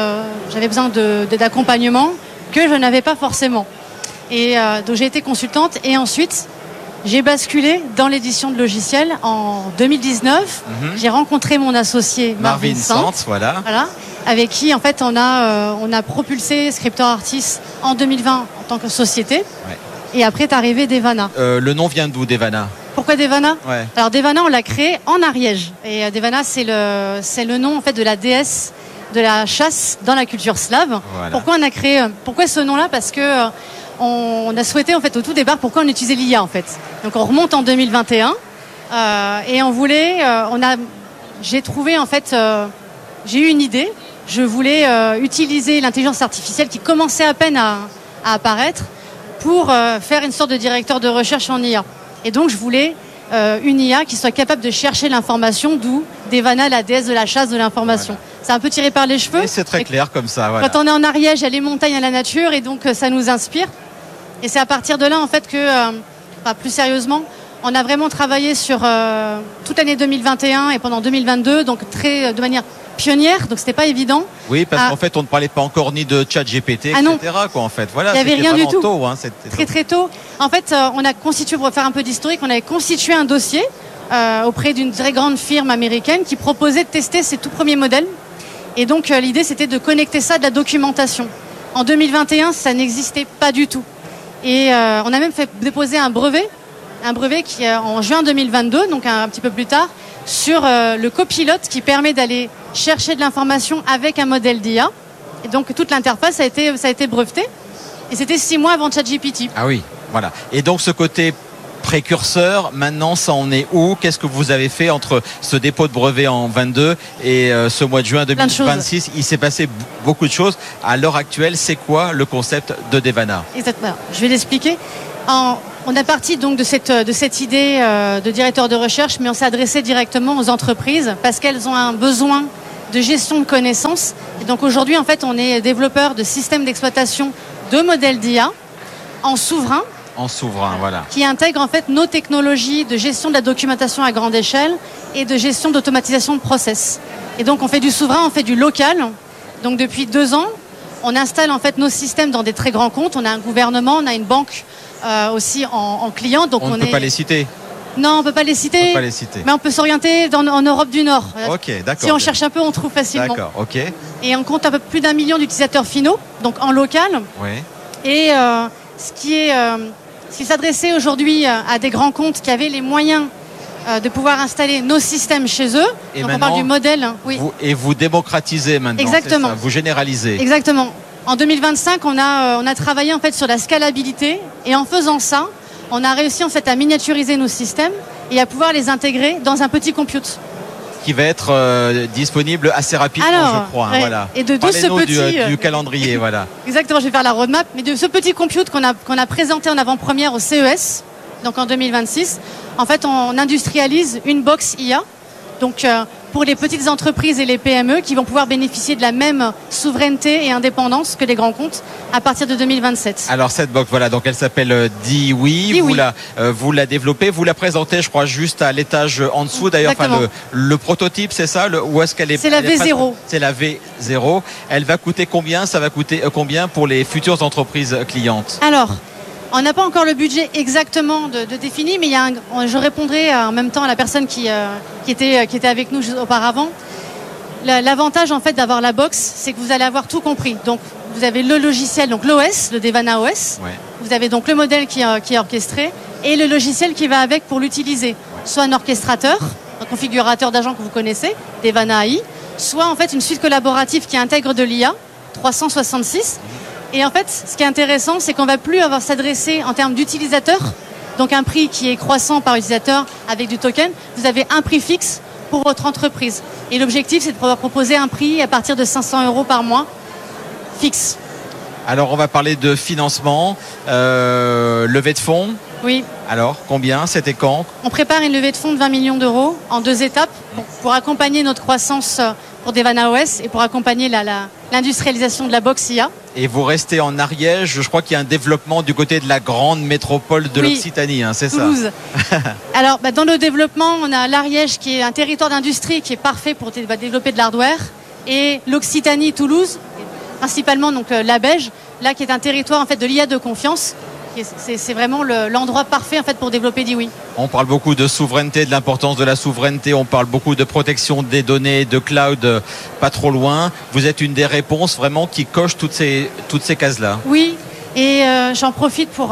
d'accompagnement que je n'avais pas forcément. Et donc j'ai été consultante et ensuite j'ai basculé dans l'édition de logiciels en 2019. J'ai rencontré mon associé Marvin Sant, voilà, avec qui en fait on a propulsé Scriptor Artis en 2020 en tant que société. Ouais. Et après est arrivé Devana. Le nom vient d'où, Devana? Pourquoi Devana? Ouais. Alors Devana, on l'a créé en Ariège et Devana c'est le nom en fait de la déesse de la chasse dans la culture slave. Voilà. Pourquoi ce nom-là? Parce que on a souhaité en fait au tout départ pourquoi on utilisait l'IA en fait. Donc on remonte en 2021 et on voulait, j'ai trouvé en fait, j'ai eu une idée. Je voulais utiliser l'intelligence artificielle qui commençait à peine à apparaître pour faire une sorte de directeur de recherche en IA. Et donc je voulais une IA qui soit capable de chercher l'information, d'où Devana, la déesse de la chasse de l'information. Voilà. C'est un peu tiré par les cheveux. Et c'est très clair comme ça. Voilà. Quand on est en Ariège, il y a les montagnes, il y a la nature et donc ça nous inspire. Et c'est à partir de là en fait que, plus sérieusement, On a vraiment travaillé sur toute l'année 2021 et pendant 2022, donc de manière pionnière, donc c'était pas évident. Oui, parce qu'en fait, on ne parlait pas encore ni de ChatGPT, etc. Quoi, en fait. Voilà, il n'y avait rien du tout. Tôt, très tôt. En fait, on a constitué, pour faire un peu d'historique, on avait constitué un dossier auprès d'une très grande firme américaine qui proposait de tester ses tout premiers modèles. Et donc, l'idée, c'était de connecter ça à de la documentation. En 2021, ça n'existait pas du tout. Et on a même fait déposer un brevet qui en juin 2022, donc un petit peu plus tard, sur le copilote qui permet d'aller chercher de l'information avec un modèle d'IA. Et donc toute l'interface ça a été breveté. Et c'était 6 mois avant ChatGPT. Ah oui, voilà. Et donc ce côté précurseur, maintenant ça en est où? Qu'est-ce que vous avez fait entre ce dépôt de brevet en 22 et ce mois de juin 2026? Il s'est passé beaucoup de choses. À l'heure actuelle, c'est quoi le concept de Devana? Exactement. Je vais l'expliquer. On a parti donc de cette idée de directeur de recherche, mais on s'est adressé directement aux entreprises parce qu'elles ont un besoin de gestion de connaissances. Et donc aujourd'hui, en fait, on est développeur de systèmes d'exploitation de modèles d'IA en souverain. En souverain, voilà. Qui intègre en fait nos technologies de gestion de la documentation à grande échelle et de gestion d'automatisation de process. Et donc on fait du souverain, on fait du local. Donc depuis 2 ans, on installe en fait nos systèmes dans des très grands comptes. On a un gouvernement, on a une banque aussi en client. Donc on ne peut pas les citer. Non, on peut pas les citer. Mais on peut s'orienter en Europe du Nord. Ok, d'accord. Si on cherche un peu, on trouve facilement. D'accord, ok. Et on compte un peu plus d'1 million d'utilisateurs finaux, donc en local. Oui. Et ce qui s'adressait aujourd'hui à des grands comptes qui avaient les moyens de pouvoir installer nos systèmes chez eux. Et donc on parle du modèle. Oui. Vous démocratisez maintenant. Exactement. C'est ça, vous généralisez. Exactement. En 2025, on a travaillé en fait sur la scalabilité et en faisant ça, on a réussi en fait à miniaturiser nos systèmes et à pouvoir les intégrer dans un petit compute. Qui va être disponible assez rapidement, je crois. Ouais. Voilà. Et de ce petit du calendrier, voilà. Exactement, je vais faire la roadmap, mais de ce petit compute qu'on a présenté en avant-première au CES, donc en 2026, en fait, on industrialise une box IA. Donc pour les petites entreprises et les PME qui vont pouvoir bénéficier de la même souveraineté et indépendance que les grands comptes à partir de 2027. Alors cette box, voilà, donc elle s'appelle Diwi. Vous la développez, vous la présentez, je crois, juste à l'étage en dessous. D'ailleurs, le prototype, c'est ça? Où est-ce qu'elle est? C'est la V0. C'est la V0. Elle va coûter combien? Ça va coûter combien pour les futures entreprises clientes? Alors, on n'a pas encore le budget exactement de défini, mais je répondrai en même temps à la personne qui était avec nous auparavant. L'avantage en fait d'avoir la box, c'est que vous allez avoir tout compris. Donc vous avez le logiciel, donc l'OS, le Devana OS. Ouais. Vous avez donc le modèle qui est orchestré et le logiciel qui va avec pour l'utiliser. Soit un orchestrateur, un configurateur d'agents que vous connaissez, Devana AI, soit en fait une suite collaborative qui intègre de l'IA 366. Et en fait, ce qui est intéressant, c'est qu'on va plus avoir s'adresser en termes d'utilisateurs, donc un prix qui est croissant par utilisateur avec du token. Vous avez un prix fixe pour votre entreprise. Et l'objectif, c'est de pouvoir proposer un prix à partir de 500 € par mois fixe. Alors, on va parler de financement, levée de fonds. Oui. Alors, combien? C'était quand? On prépare une levée de fonds de 20 millions d'euros en 2 étapes pour accompagner notre croissance pour Devana OS et pour accompagner l'industrialisation de la box IA. Et vous restez en Ariège, je crois qu'il y a un développement du côté de la grande métropole de l'Occitanie, c'est Toulouse. Ça? Alors, dans le développement, on a l'Ariège qui est un territoire d'industrie qui est parfait pour développer de l'hardware, et l'Occitanie, Toulouse, principalement donc la Beige, là qui est un territoire en fait de l'IA de confiance. C'est vraiment l'endroit parfait en fait pour développer Diwi. On parle beaucoup de souveraineté, de l'importance de la souveraineté. On parle beaucoup de protection des données, de cloud, pas trop loin. Vous êtes une des réponses vraiment qui coche toutes ces cases-là. Oui, et j'en profite pour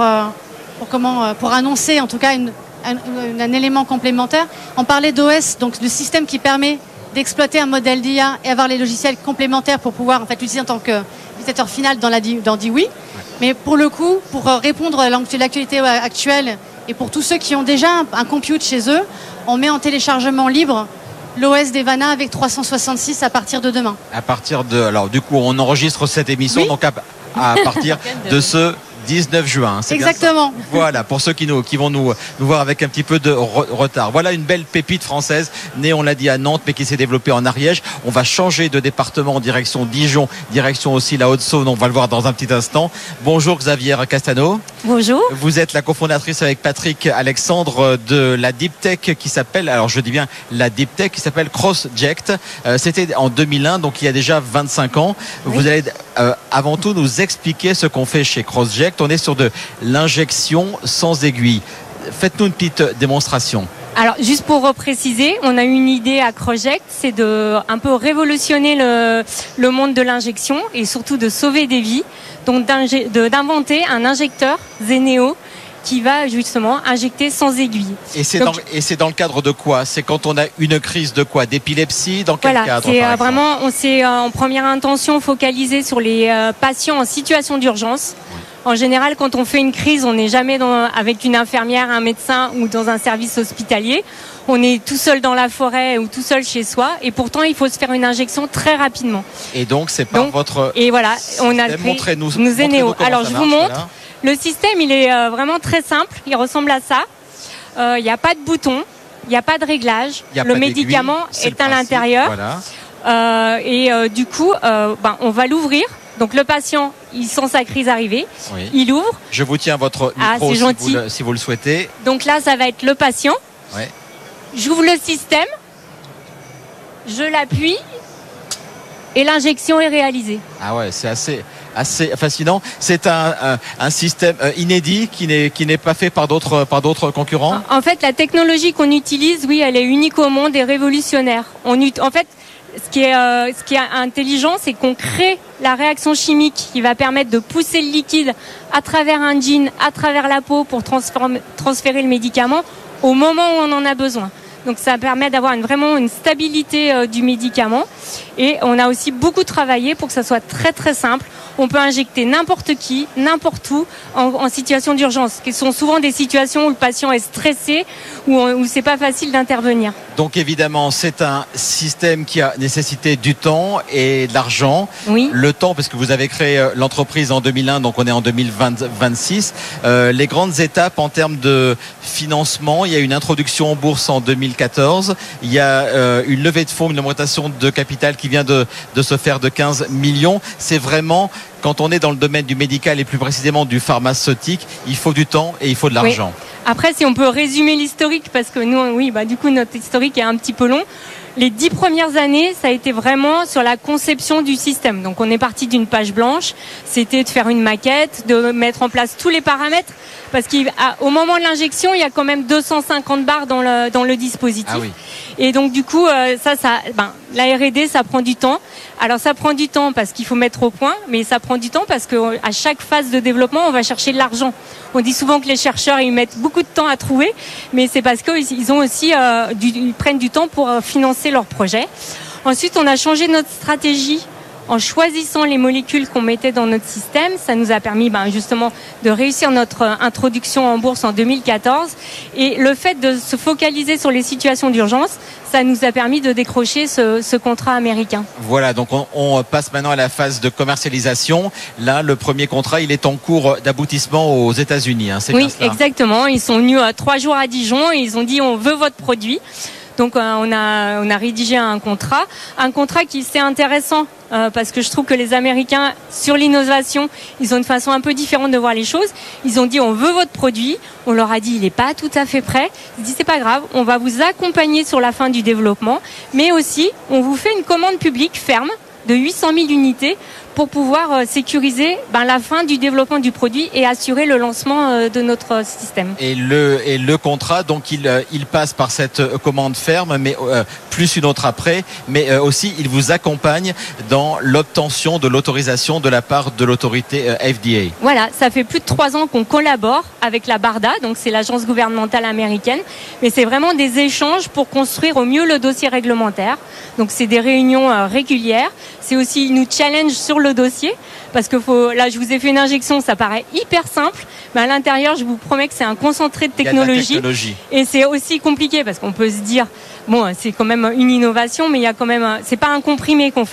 annoncer en tout cas un élément complémentaire. On parlait d'OS, donc le système qui permet d'exploiter un modèle d'IA et avoir les logiciels complémentaires pour pouvoir en fait l'utiliser en tant qu'utilisateur final dans Diwi. Mais pour le coup, pour répondre à l'actualité actuelle et pour tous ceux qui ont déjà un compute chez eux, on met en téléchargement libre l'OS Devana avec 366 à partir de demain. Alors du coup, on enregistre cette émission, donc à partir de ce 19 juin. C'est exactement. Bien ça. Voilà, pour ceux qui vont nous voir avec un petit peu de retard. Voilà une belle pépite française, née, on l'a dit, à Nantes, mais qui s'est développée en Ariège. On va changer de département en direction Dijon, direction aussi la Haute-Saône. On va le voir dans un petit instant. Bonjour Xavier Castano. Bonjour. Vous êtes la cofondatrice avec Patrick Alexandre de la Deep Tech qui s'appelle, alors je dis bien la Deep Tech qui s'appelle CrossJect. C'était en 2001, donc il y a déjà 25 ans. Oui. Vous allez avant tout nous expliquer ce qu'on fait chez CrossJect. On est sur de l'injection sans aiguille. Faites-nous une petite démonstration. Alors, juste pour préciser, on a une idée à CrossJect, c'est de un peu révolutionner le monde de l'injection et surtout de sauver des vies. Donc, d'inventer un injecteur Zeneo qui va justement injecter sans aiguille. Et c'est dans le cadre de quoi? C'est quand on a une crise de quoi? D'épilepsie? Dans quel cadre? C'est vraiment, on s'est en première intention focalisé sur les patients en situation d'urgence. En général, quand on fait une crise, on n'est jamais avec une infirmière, un médecin ou dans un service hospitalier. On est tout seul dans la forêt ou tout seul chez soi. Et pourtant, il faut se faire une injection très rapidement. Et donc, c'est par votre... Et voilà, on a montrez-nous Zeneo. Alors, je vous montre. Voilà. Le système, il est vraiment très simple. Il ressemble à ça. Il n'y a pas de bouton. Il n'y a pas de réglage. Le médicament est à l'intérieur. Voilà. Du coup, on va l'ouvrir. Donc le patient, il sent sa crise arriver, oui. Il ouvre. Je vous tiens votre micro si vous le souhaitez. Donc là, ça va être le patient. Ouais. J'ouvre le système, je l'appuie et l'injection est réalisée. Ah ouais, c'est assez fascinant. C'est un système inédit qui n'est pas fait par d'autres concurrents. En fait, la technologie qu'on utilise, oui, elle est unique au monde et révolutionnaire. En fait, ce qui est intelligent, c'est qu'on crée la réaction chimique qui va permettre de pousser le liquide à travers un jean, à travers la peau pour transférer le médicament au moment où on en a besoin. Donc ça permet d'avoir vraiment une stabilité du médicament. Et on a aussi beaucoup travaillé pour que ça soit très très simple. On peut injecter n'importe qui, n'importe où, en situation d'urgence, qui sont souvent des situations où le patient est stressé, où c'est pas facile d'intervenir. Donc évidemment, c'est un système qui a nécessité du temps et de l'argent. Oui. Le temps, parce que vous avez créé l'entreprise en 2001, donc on est en 2026. Les grandes étapes en termes de financement, il y a une introduction en bourse en 2014. Il y a une levée de fonds, une augmentation de capital qui vient de se faire de 15 millions. C'est vraiment... Quand on est dans le domaine du médical et plus précisément du pharmaceutique, il faut du temps et il faut de l'argent. Oui. Après, si on peut résumer l'historique, parce que nous, du coup, notre historique est un petit peu long. Les 10 premières années, ça a été vraiment sur la conception du système. Donc, on est parti d'une page blanche. C'était de faire une maquette, de mettre en place tous les paramètres. Parce qu'au moment de l'injection, il y a quand même 250 barres dans le dispositif. Ah oui. Et donc, du coup, la R&D, ça prend du temps. Alors, ça prend du temps parce qu'il faut mettre au point, mais ça prend du temps parce qu'à chaque phase de développement, on va chercher de l'argent. On dit souvent que les chercheurs, ils mettent beaucoup de temps à trouver, mais c'est parce qu'ils ont aussi, ils prennent du temps pour financer leurs projets. Ensuite, on a changé notre stratégie en choisissant les molécules qu'on mettait dans notre système. Ça nous a permis justement de réussir notre introduction en bourse en 2014. Et le fait de se focaliser sur les situations d'urgence, ça nous a permis de décrocher ce contrat américain. Voilà, donc on passe maintenant à la phase de commercialisation. Là, le premier contrat, il est en cours d'aboutissement aux États-Unis. C'est oui, bien cela. Exactement. Ils sont venus 3 jours à Dijon et ils ont dit on veut votre produit. Donc on a rédigé un contrat qui c'est intéressant parce que je trouve que les Américains sur l'innovation, ils ont une façon un peu différente de voir les choses. Ils ont dit on veut votre produit, on leur a dit il n'est pas tout à fait prêt. Ils ont dit c'est pas grave, on va vous accompagner sur la fin du développement, mais aussi on vous fait une commande publique ferme de 800 000 unités pour pouvoir sécuriser la fin du développement du produit et assurer le lancement de notre système. Et le contrat, donc il passe par cette commande ferme, mais plus une autre après, mais aussi il vous accompagne dans l'obtention de l'autorisation de la part de l'autorité FDA. Voilà, ça fait plus de 3 ans qu'on collabore avec la BARDA, donc c'est l'agence gouvernementale américaine, mais c'est vraiment des échanges pour construire au mieux le dossier réglementaire. Donc c'est des réunions régulières. C'est aussi, ils nous challenge sur le dossier parce que là je vous ai fait une injection, ça paraît hyper simple, mais à l'intérieur je vous promets que c'est un concentré de technologie, et c'est aussi compliqué parce qu'on peut se dire bon c'est quand même une innovation, mais il y a quand même c'est pas un comprimé qu'on fait,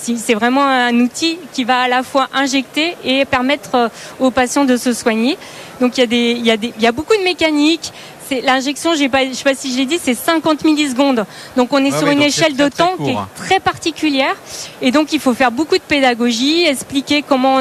C'est vraiment un outil qui va à la fois injecter et permettre aux patients de se soigner. Donc il y a beaucoup de mécanique. L'injection, je sais pas si je l'ai dit, c'est 50 millisecondes. Donc on est sur une échelle de temps qui est très particulière. Et donc il faut faire beaucoup de pédagogie, expliquer comment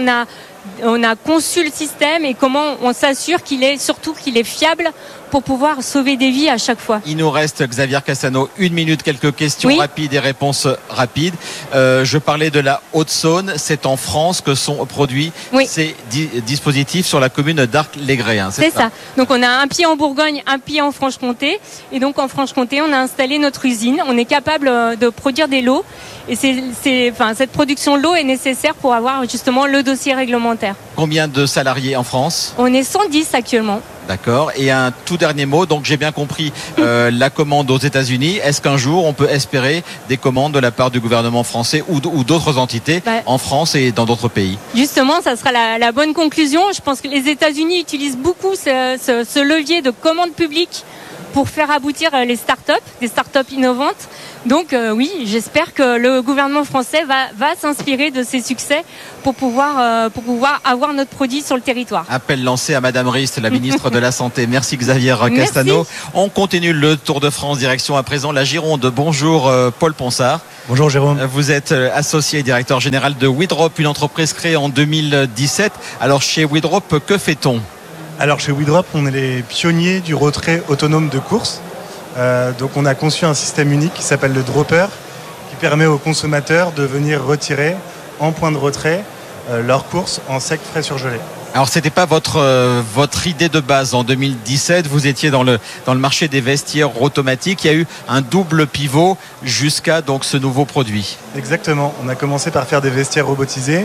on a conçu le système et comment on s'assure qu'il est fiable pour pouvoir sauver des vies à chaque fois. Il nous reste, Xavier Cassano, 1 minute, quelques questions rapides et réponses rapides. Je parlais de la Haute-Saône. C'est en France que sont produits ces dispositifs sur la commune d'Arc-les-Gréens. C'est ça. Donc on a un pied en Bourgogne, un pied en Franche-Comté. Et donc en Franche-Comté, on a installé notre usine. On est capable de produire des lots. Et cette production lot est nécessaire pour avoir justement le dossier réglementaire. Combien de salariés en France ? On est 110 actuellement. D'accord. Et un tout dernier mot. Donc j'ai bien compris la commande aux États-Unis. Est-ce qu'un jour on peut espérer des commandes de la part du gouvernement français ou d'autres entités en France et dans d'autres pays ? Justement, ça sera la bonne conclusion. Je pense que les États-Unis utilisent beaucoup ce levier de commande publique pour faire aboutir des startups innovantes. Donc oui, j'espère que le gouvernement français va s'inspirer de ces succès pour pouvoir avoir notre produit sur le territoire. Appel lancé à Madame Rist, la ministre de la Santé. Merci Xavier Castano. Merci. On continue le Tour de France, direction à présent la Gironde. Bonjour Paul Ponsard. Bonjour Jérôme. Vous êtes associé et directeur général de Widrop, une entreprise créée en 2017. Alors chez Widrop, que fait-on ? Alors chez Widrop, on est les pionniers du retrait autonome de course. Donc on a conçu un système unique qui s'appelle le dropper, qui permet aux consommateurs de venir retirer en point de retrait leurs courses en sec frais surgelé. Alors c'était pas votre idée de base en 2017, vous étiez dans le marché des vestiaires automatiques, il y a eu un double pivot jusqu'à donc ce nouveau produit. Exactement, on a commencé par faire des vestiaires robotisés,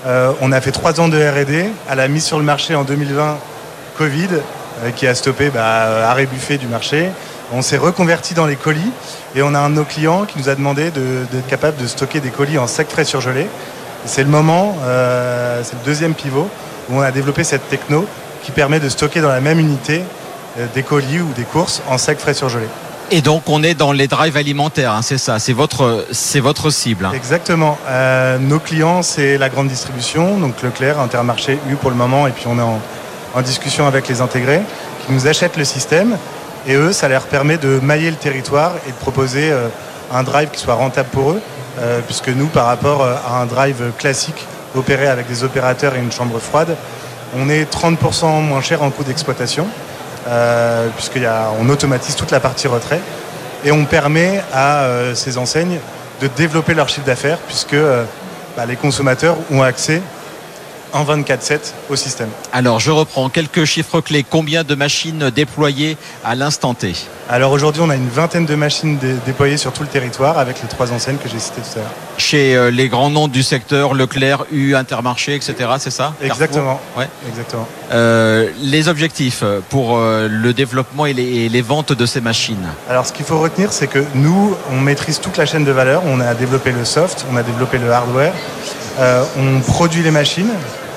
on a fait 3 ans de R&D, à la mise sur le marché en 2020 Covid qui a stoppé arrêt buffet du marché. On s'est reconverti dans les colis et on a un de nos clients qui nous a demandé d'être capable de stocker des colis en sec frais surgelé. Et c'est le moment, c'est le deuxième pivot où on a développé cette techno qui permet de stocker dans la même unité des colis ou des courses en sec frais surgelé. Et donc on est dans les drives alimentaires, hein, c'est ça, c'est votre cible. Hein. Exactement. Nos clients, c'est la grande distribution, donc Leclerc, Intermarché, U pour le moment, et puis on est en discussion avec les intégrés qui nous achètent le système. Et eux, ça leur permet de mailler le territoire et de proposer un drive qui soit rentable pour eux, puisque nous, par rapport à un drive classique opéré avec des opérateurs et une chambre froide, on est 30% moins cher en coût d'exploitation, puisqu'on automatise toute la partie retrait, et on permet à ces enseignes de développer leur chiffre d'affaires, puisque les consommateurs ont accès en 24/7 au système. Alors je reprends quelques chiffres clés. Combien de machines déployées à l'instant T ? Alors aujourd'hui on a une vingtaine de machines déployées sur tout le territoire avec les 3 enseignes que j'ai citées tout à l'heure. Chez les grands noms du secteur, Leclerc, U, Intermarché, etc. C'est ça ? Exactement. Ouais. Exactement. Les objectifs pour le développement et les ventes de ces machines ? Alors ce qu'il faut retenir, c'est que nous, on maîtrise toute la chaîne de valeur. On a développé le soft, on a développé le hardware. On produit les machines,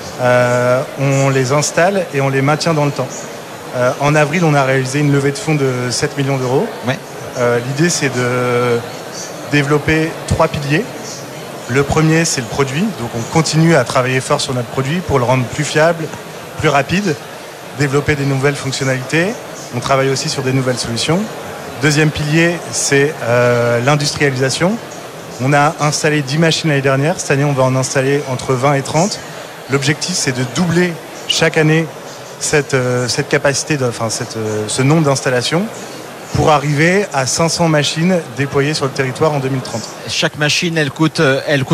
on les installe et on les maintient dans le temps. En avril, on a réalisé une levée de fonds de 7 millions d'euros. Ouais. L'idée, c'est de développer 3 piliers. Le premier, c'est le produit. Donc on continue à travailler fort sur notre produit pour le rendre plus fiable, plus rapide, développer des nouvelles fonctionnalités. On travaille aussi sur des nouvelles solutions. Deuxième pilier, c'est l'industrialisation. On a installé 10 machines l'année dernière. Cette année, on va en installer entre 20 et 30. L'objectif, c'est de doubler chaque année cette capacité, ce nombre d'installations pour arriver à 500 machines déployées sur le territoire en 2030. Chaque machine, elle coûte combien ?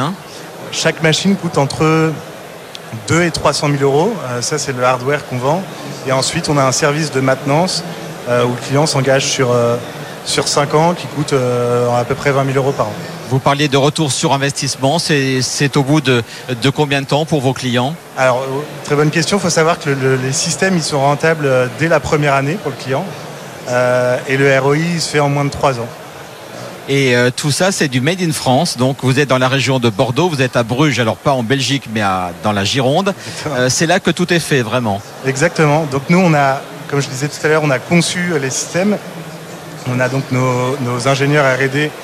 Chaque machine coûte entre 2 et 300 000 euros. Ça, c'est le hardware qu'on vend. Et ensuite, on a un service de maintenance où le client s'engage sur 5 ans qui coûte à peu près 20 000 euros par an. Vous parliez de retour sur investissement, c'est au bout de combien de temps pour vos clients ? Alors, très bonne question. Il faut savoir que les systèmes ils sont rentables dès la première année pour le client et le ROI il se fait en moins de 3 ans. Et tout ça, c'est du Made in France. Donc, vous êtes dans la région de Bordeaux, vous êtes à Bruges, alors pas en Belgique, mais dans la Gironde. C'est là que tout est fait, vraiment. Exactement. Donc, nous, on a, comme je disais tout à l'heure, on a conçu les systèmes. On a donc nos ingénieurs R&D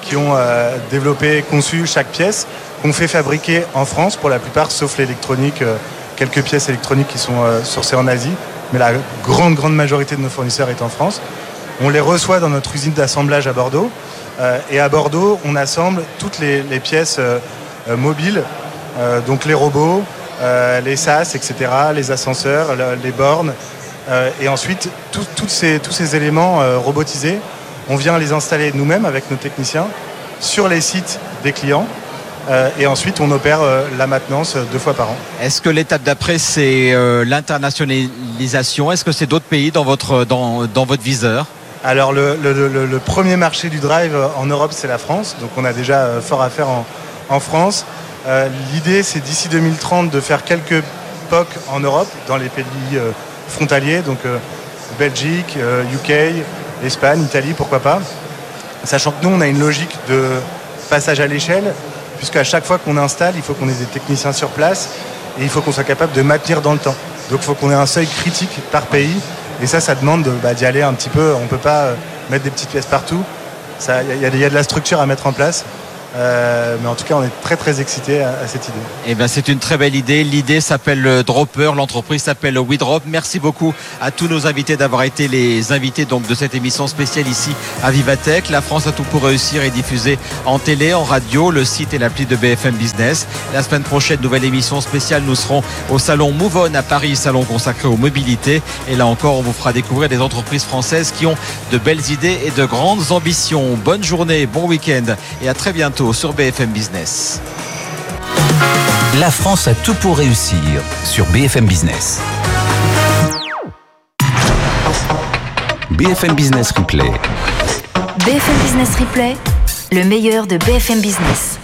qui ont conçu chaque pièce, qu'on fait fabriquer en France pour la plupart, sauf l'électronique, quelques pièces électroniques qui sont sourcées en Asie, mais la grande majorité de nos fournisseurs est en France. On les reçoit dans notre usine d'assemblage à Bordeaux, et à Bordeaux, on assemble toutes les pièces mobiles, donc les robots, les sas, etc., les ascenseurs, les bornes, et ensuite tous ces éléments robotisés, on vient les installer nous-mêmes avec nos techniciens sur les sites des clients, et ensuite on opère la maintenance 2 fois par an. Est-ce que l'étape d'après c'est l'internationalisation? Est-ce que c'est d'autres pays dans votre viseur? Alors le premier marché du drive en Europe, c'est la France, donc on a déjà fort à faire en France. L'idée, c'est d'ici 2030 de faire quelques POC en Europe, dans les pays frontaliers, donc Belgique, UK, Espagne, Italie, pourquoi pas. Sachant que nous, on a une logique de passage à l'échelle, puisqu'à chaque fois qu'on installe, il faut qu'on ait des techniciens sur place et il faut qu'on soit capable de maintenir dans le temps. Donc il faut qu'on ait un seuil critique par pays, et ça demande d'y aller un petit peu. On ne peut pas mettre des petites pièces partout. Il y a de la structure à mettre en place. Mais en tout cas, on est très excités à cette idée. Eh bien, c'est une très belle idée. L'idée s'appelle Dropper, l'entreprise s'appelle WeDrop. Merci beaucoup à tous nos invités d'avoir été les invités donc de cette émission spéciale ici à Vivatech. La France a tout pour réussir est diffusée en télé, en radio, le site et l'appli de BFM Business. La semaine prochaine, nouvelle émission spéciale. Nous serons au salon Move On à Paris, salon consacré aux mobilités. Et là encore, on vous fera découvrir des entreprises françaises qui ont de belles idées et de grandes ambitions. Bonne journée, bon week-end et à très bientôt sur BFM Business. La France a tout pour réussir sur BFM Business. BFM Business Replay. BFM Business Replay, le meilleur de BFM Business.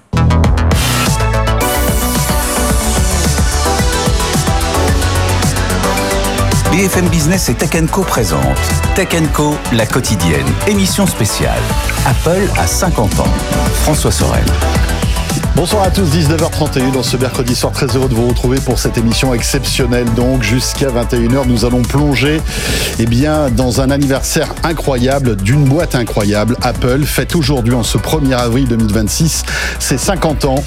BFM Business et Tech & Co présente Tech & Co, la quotidienne, émission spéciale. Apple a 50 ans. François Sorel. Bonsoir à tous, 19h31 dans ce mercredi soir, très heureux de vous retrouver pour cette émission exceptionnelle. Donc jusqu'à 21h, nous allons plonger dans un anniversaire incroyable d'une boîte incroyable. Apple fête aujourd'hui en ce 1er avril 2026 ses 50 ans.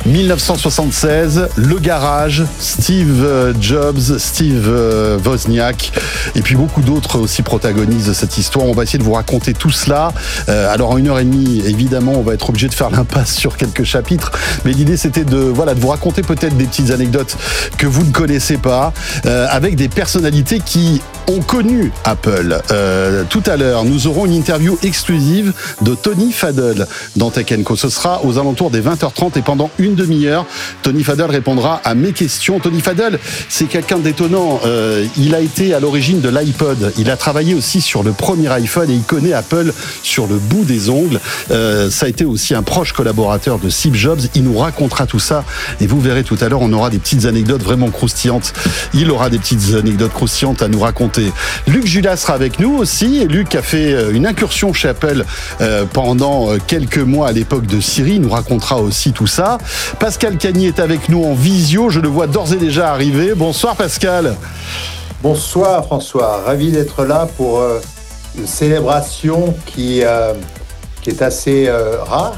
1976, le garage, Steve Jobs, Steve Wozniak et puis beaucoup d'autres aussi protagonisent cette histoire. On va essayer de vous raconter tout cela. Alors en 1h30, évidemment, on va être obligé de faire l'impasse sur quelques chapitres. Mais l'idée, c'était de vous raconter peut-être des petites anecdotes que vous ne connaissez pas, avec des personnalités qui ont connu Apple. Tout à l'heure, nous aurons une interview exclusive de Tony Fadell dans Tech & Co. Ce sera aux alentours des 20h30 et pendant une demi-heure, Tony Fadell répondra à mes questions. Tony Fadell, c'est quelqu'un d'étonnant. Il a été à l'origine de l'iPod. Il a travaillé aussi sur le premier iPhone et il connaît Apple sur le bout des ongles. Ça a été aussi un proche collaborateur de Steve Jobs. Il nous racontera tout ça et vous verrez tout à l'heure, on aura des petites anecdotes vraiment croustillantes. Il aura des petites anecdotes croustillantes à nous raconter. Luc Julas sera avec nous aussi. Et Luc a fait une incursion chez Apple pendant quelques mois à l'époque de Siri. Il nous racontera aussi tout ça. Pascal Cagny est avec nous en visio. Je le vois d'ores et déjà arriver. Bonsoir Pascal. Bonsoir François. Ravi d'être là pour une célébration qui est assez rare.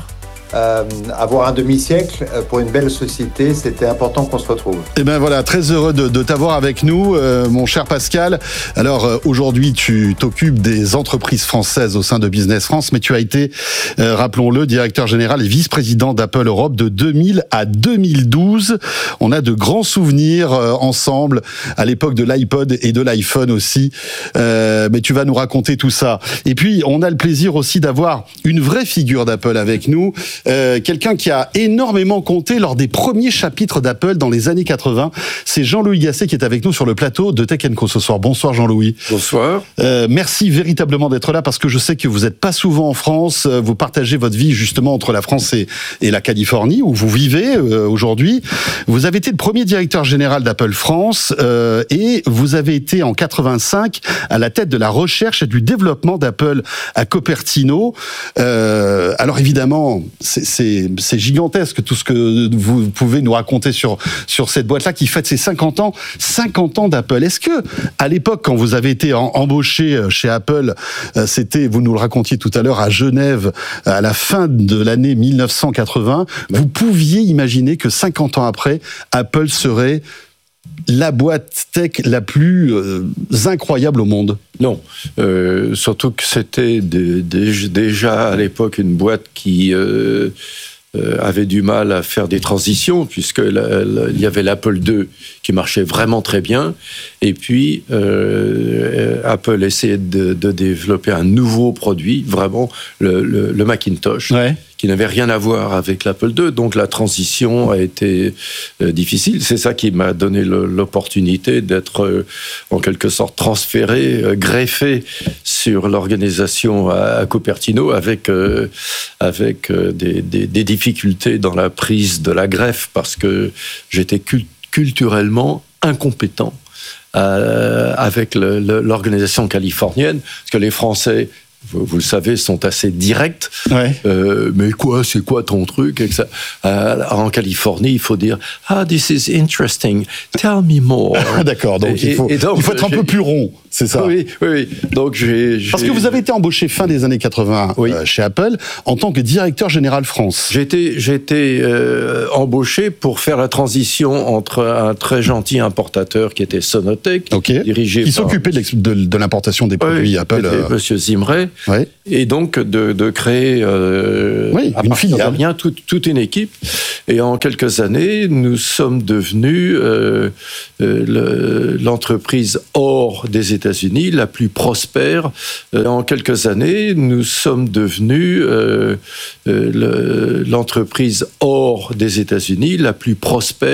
Avoir un demi-siècle pour une belle société, c'était important qu'on se retrouve. Et ben voilà, très heureux de t'avoir avec nous, mon cher Pascal. Alors aujourd'hui, tu t'occupes des entreprises françaises au sein de Business France, mais tu as été, rappelons-le, directeur général et vice-président d'Apple Europe de 2000 à 2012. On a de grands souvenirs ensemble à l'époque de l'iPod et de l'iPhone aussi. Mais tu vas nous raconter tout ça. Et puis, on a le plaisir aussi d'avoir une vraie figure d'Apple avec nous. Quelqu'un qui a énormément compté lors des premiers chapitres d'Apple dans les années 80. C'est Jean-Louis Gasset qui est avec nous sur le plateau de Tech & Co ce soir. Bonsoir Jean-Louis. Bonsoir. Merci véritablement d'être là parce que je sais que vous n'êtes pas souvent en France. Vous partagez votre vie justement entre la France et la Californie où vous vivez aujourd'hui. Vous avez été le premier directeur général d'Apple France et vous avez été en 85 à la tête de la recherche et du développement d'Apple à Cupertino. Alors évidemment, c'est gigantesque tout ce que vous pouvez nous raconter sur cette boîte-là qui fête ses 50 ans d'Apple. Est-ce que, à l'époque, quand vous avez été embauché chez Apple, c'était, vous nous le racontiez tout à l'heure, à Genève, à la fin de l'année 1980, vous pouviez imaginer que 50 ans après, Apple serait la boîte tech la plus incroyable au monde? Non, surtout que c'était déjà à l'époque une boîte qui avait du mal à faire des transitions, puisque il y avait l'Apple II qui marchait vraiment très bien, et puis Apple essayait de développer un nouveau produit, vraiment le Macintosh, qui n'avait rien à voir avec l'Apple II, donc la transition a été difficile. C'est ça qui m'a donné l'opportunité d'être en quelque sorte transféré, greffé sur l'organisation à Cupertino, avec des difficultés dans la prise de la greffe, parce que j'étais culturellement incompétent avec l'organisation californienne, parce que les Français, vous le savez, sont assez directs. Mais c'est quoi ton truc et que ça, en Californie, il faut dire « Ah, this is interesting, tell me more ». D'accord, donc il faut être un peu plus rond, c'est ça? Oui. Donc Parce que vous avez été embauché fin des années 80 chez Apple en tant que directeur général France. J'ai été embauché pour faire la transition entre un très gentil importateur qui était Sonotek, dirigé qui s'occupait de l'importation des produits Apple. Monsieur Zimray. Et donc de créer à partir de rien toute une équipe. Et en quelques années, nous sommes devenus l'entreprise hors des États-Unis la plus prospère. En quelques années, nous sommes devenus l'entreprise hors des États-Unis la plus prospère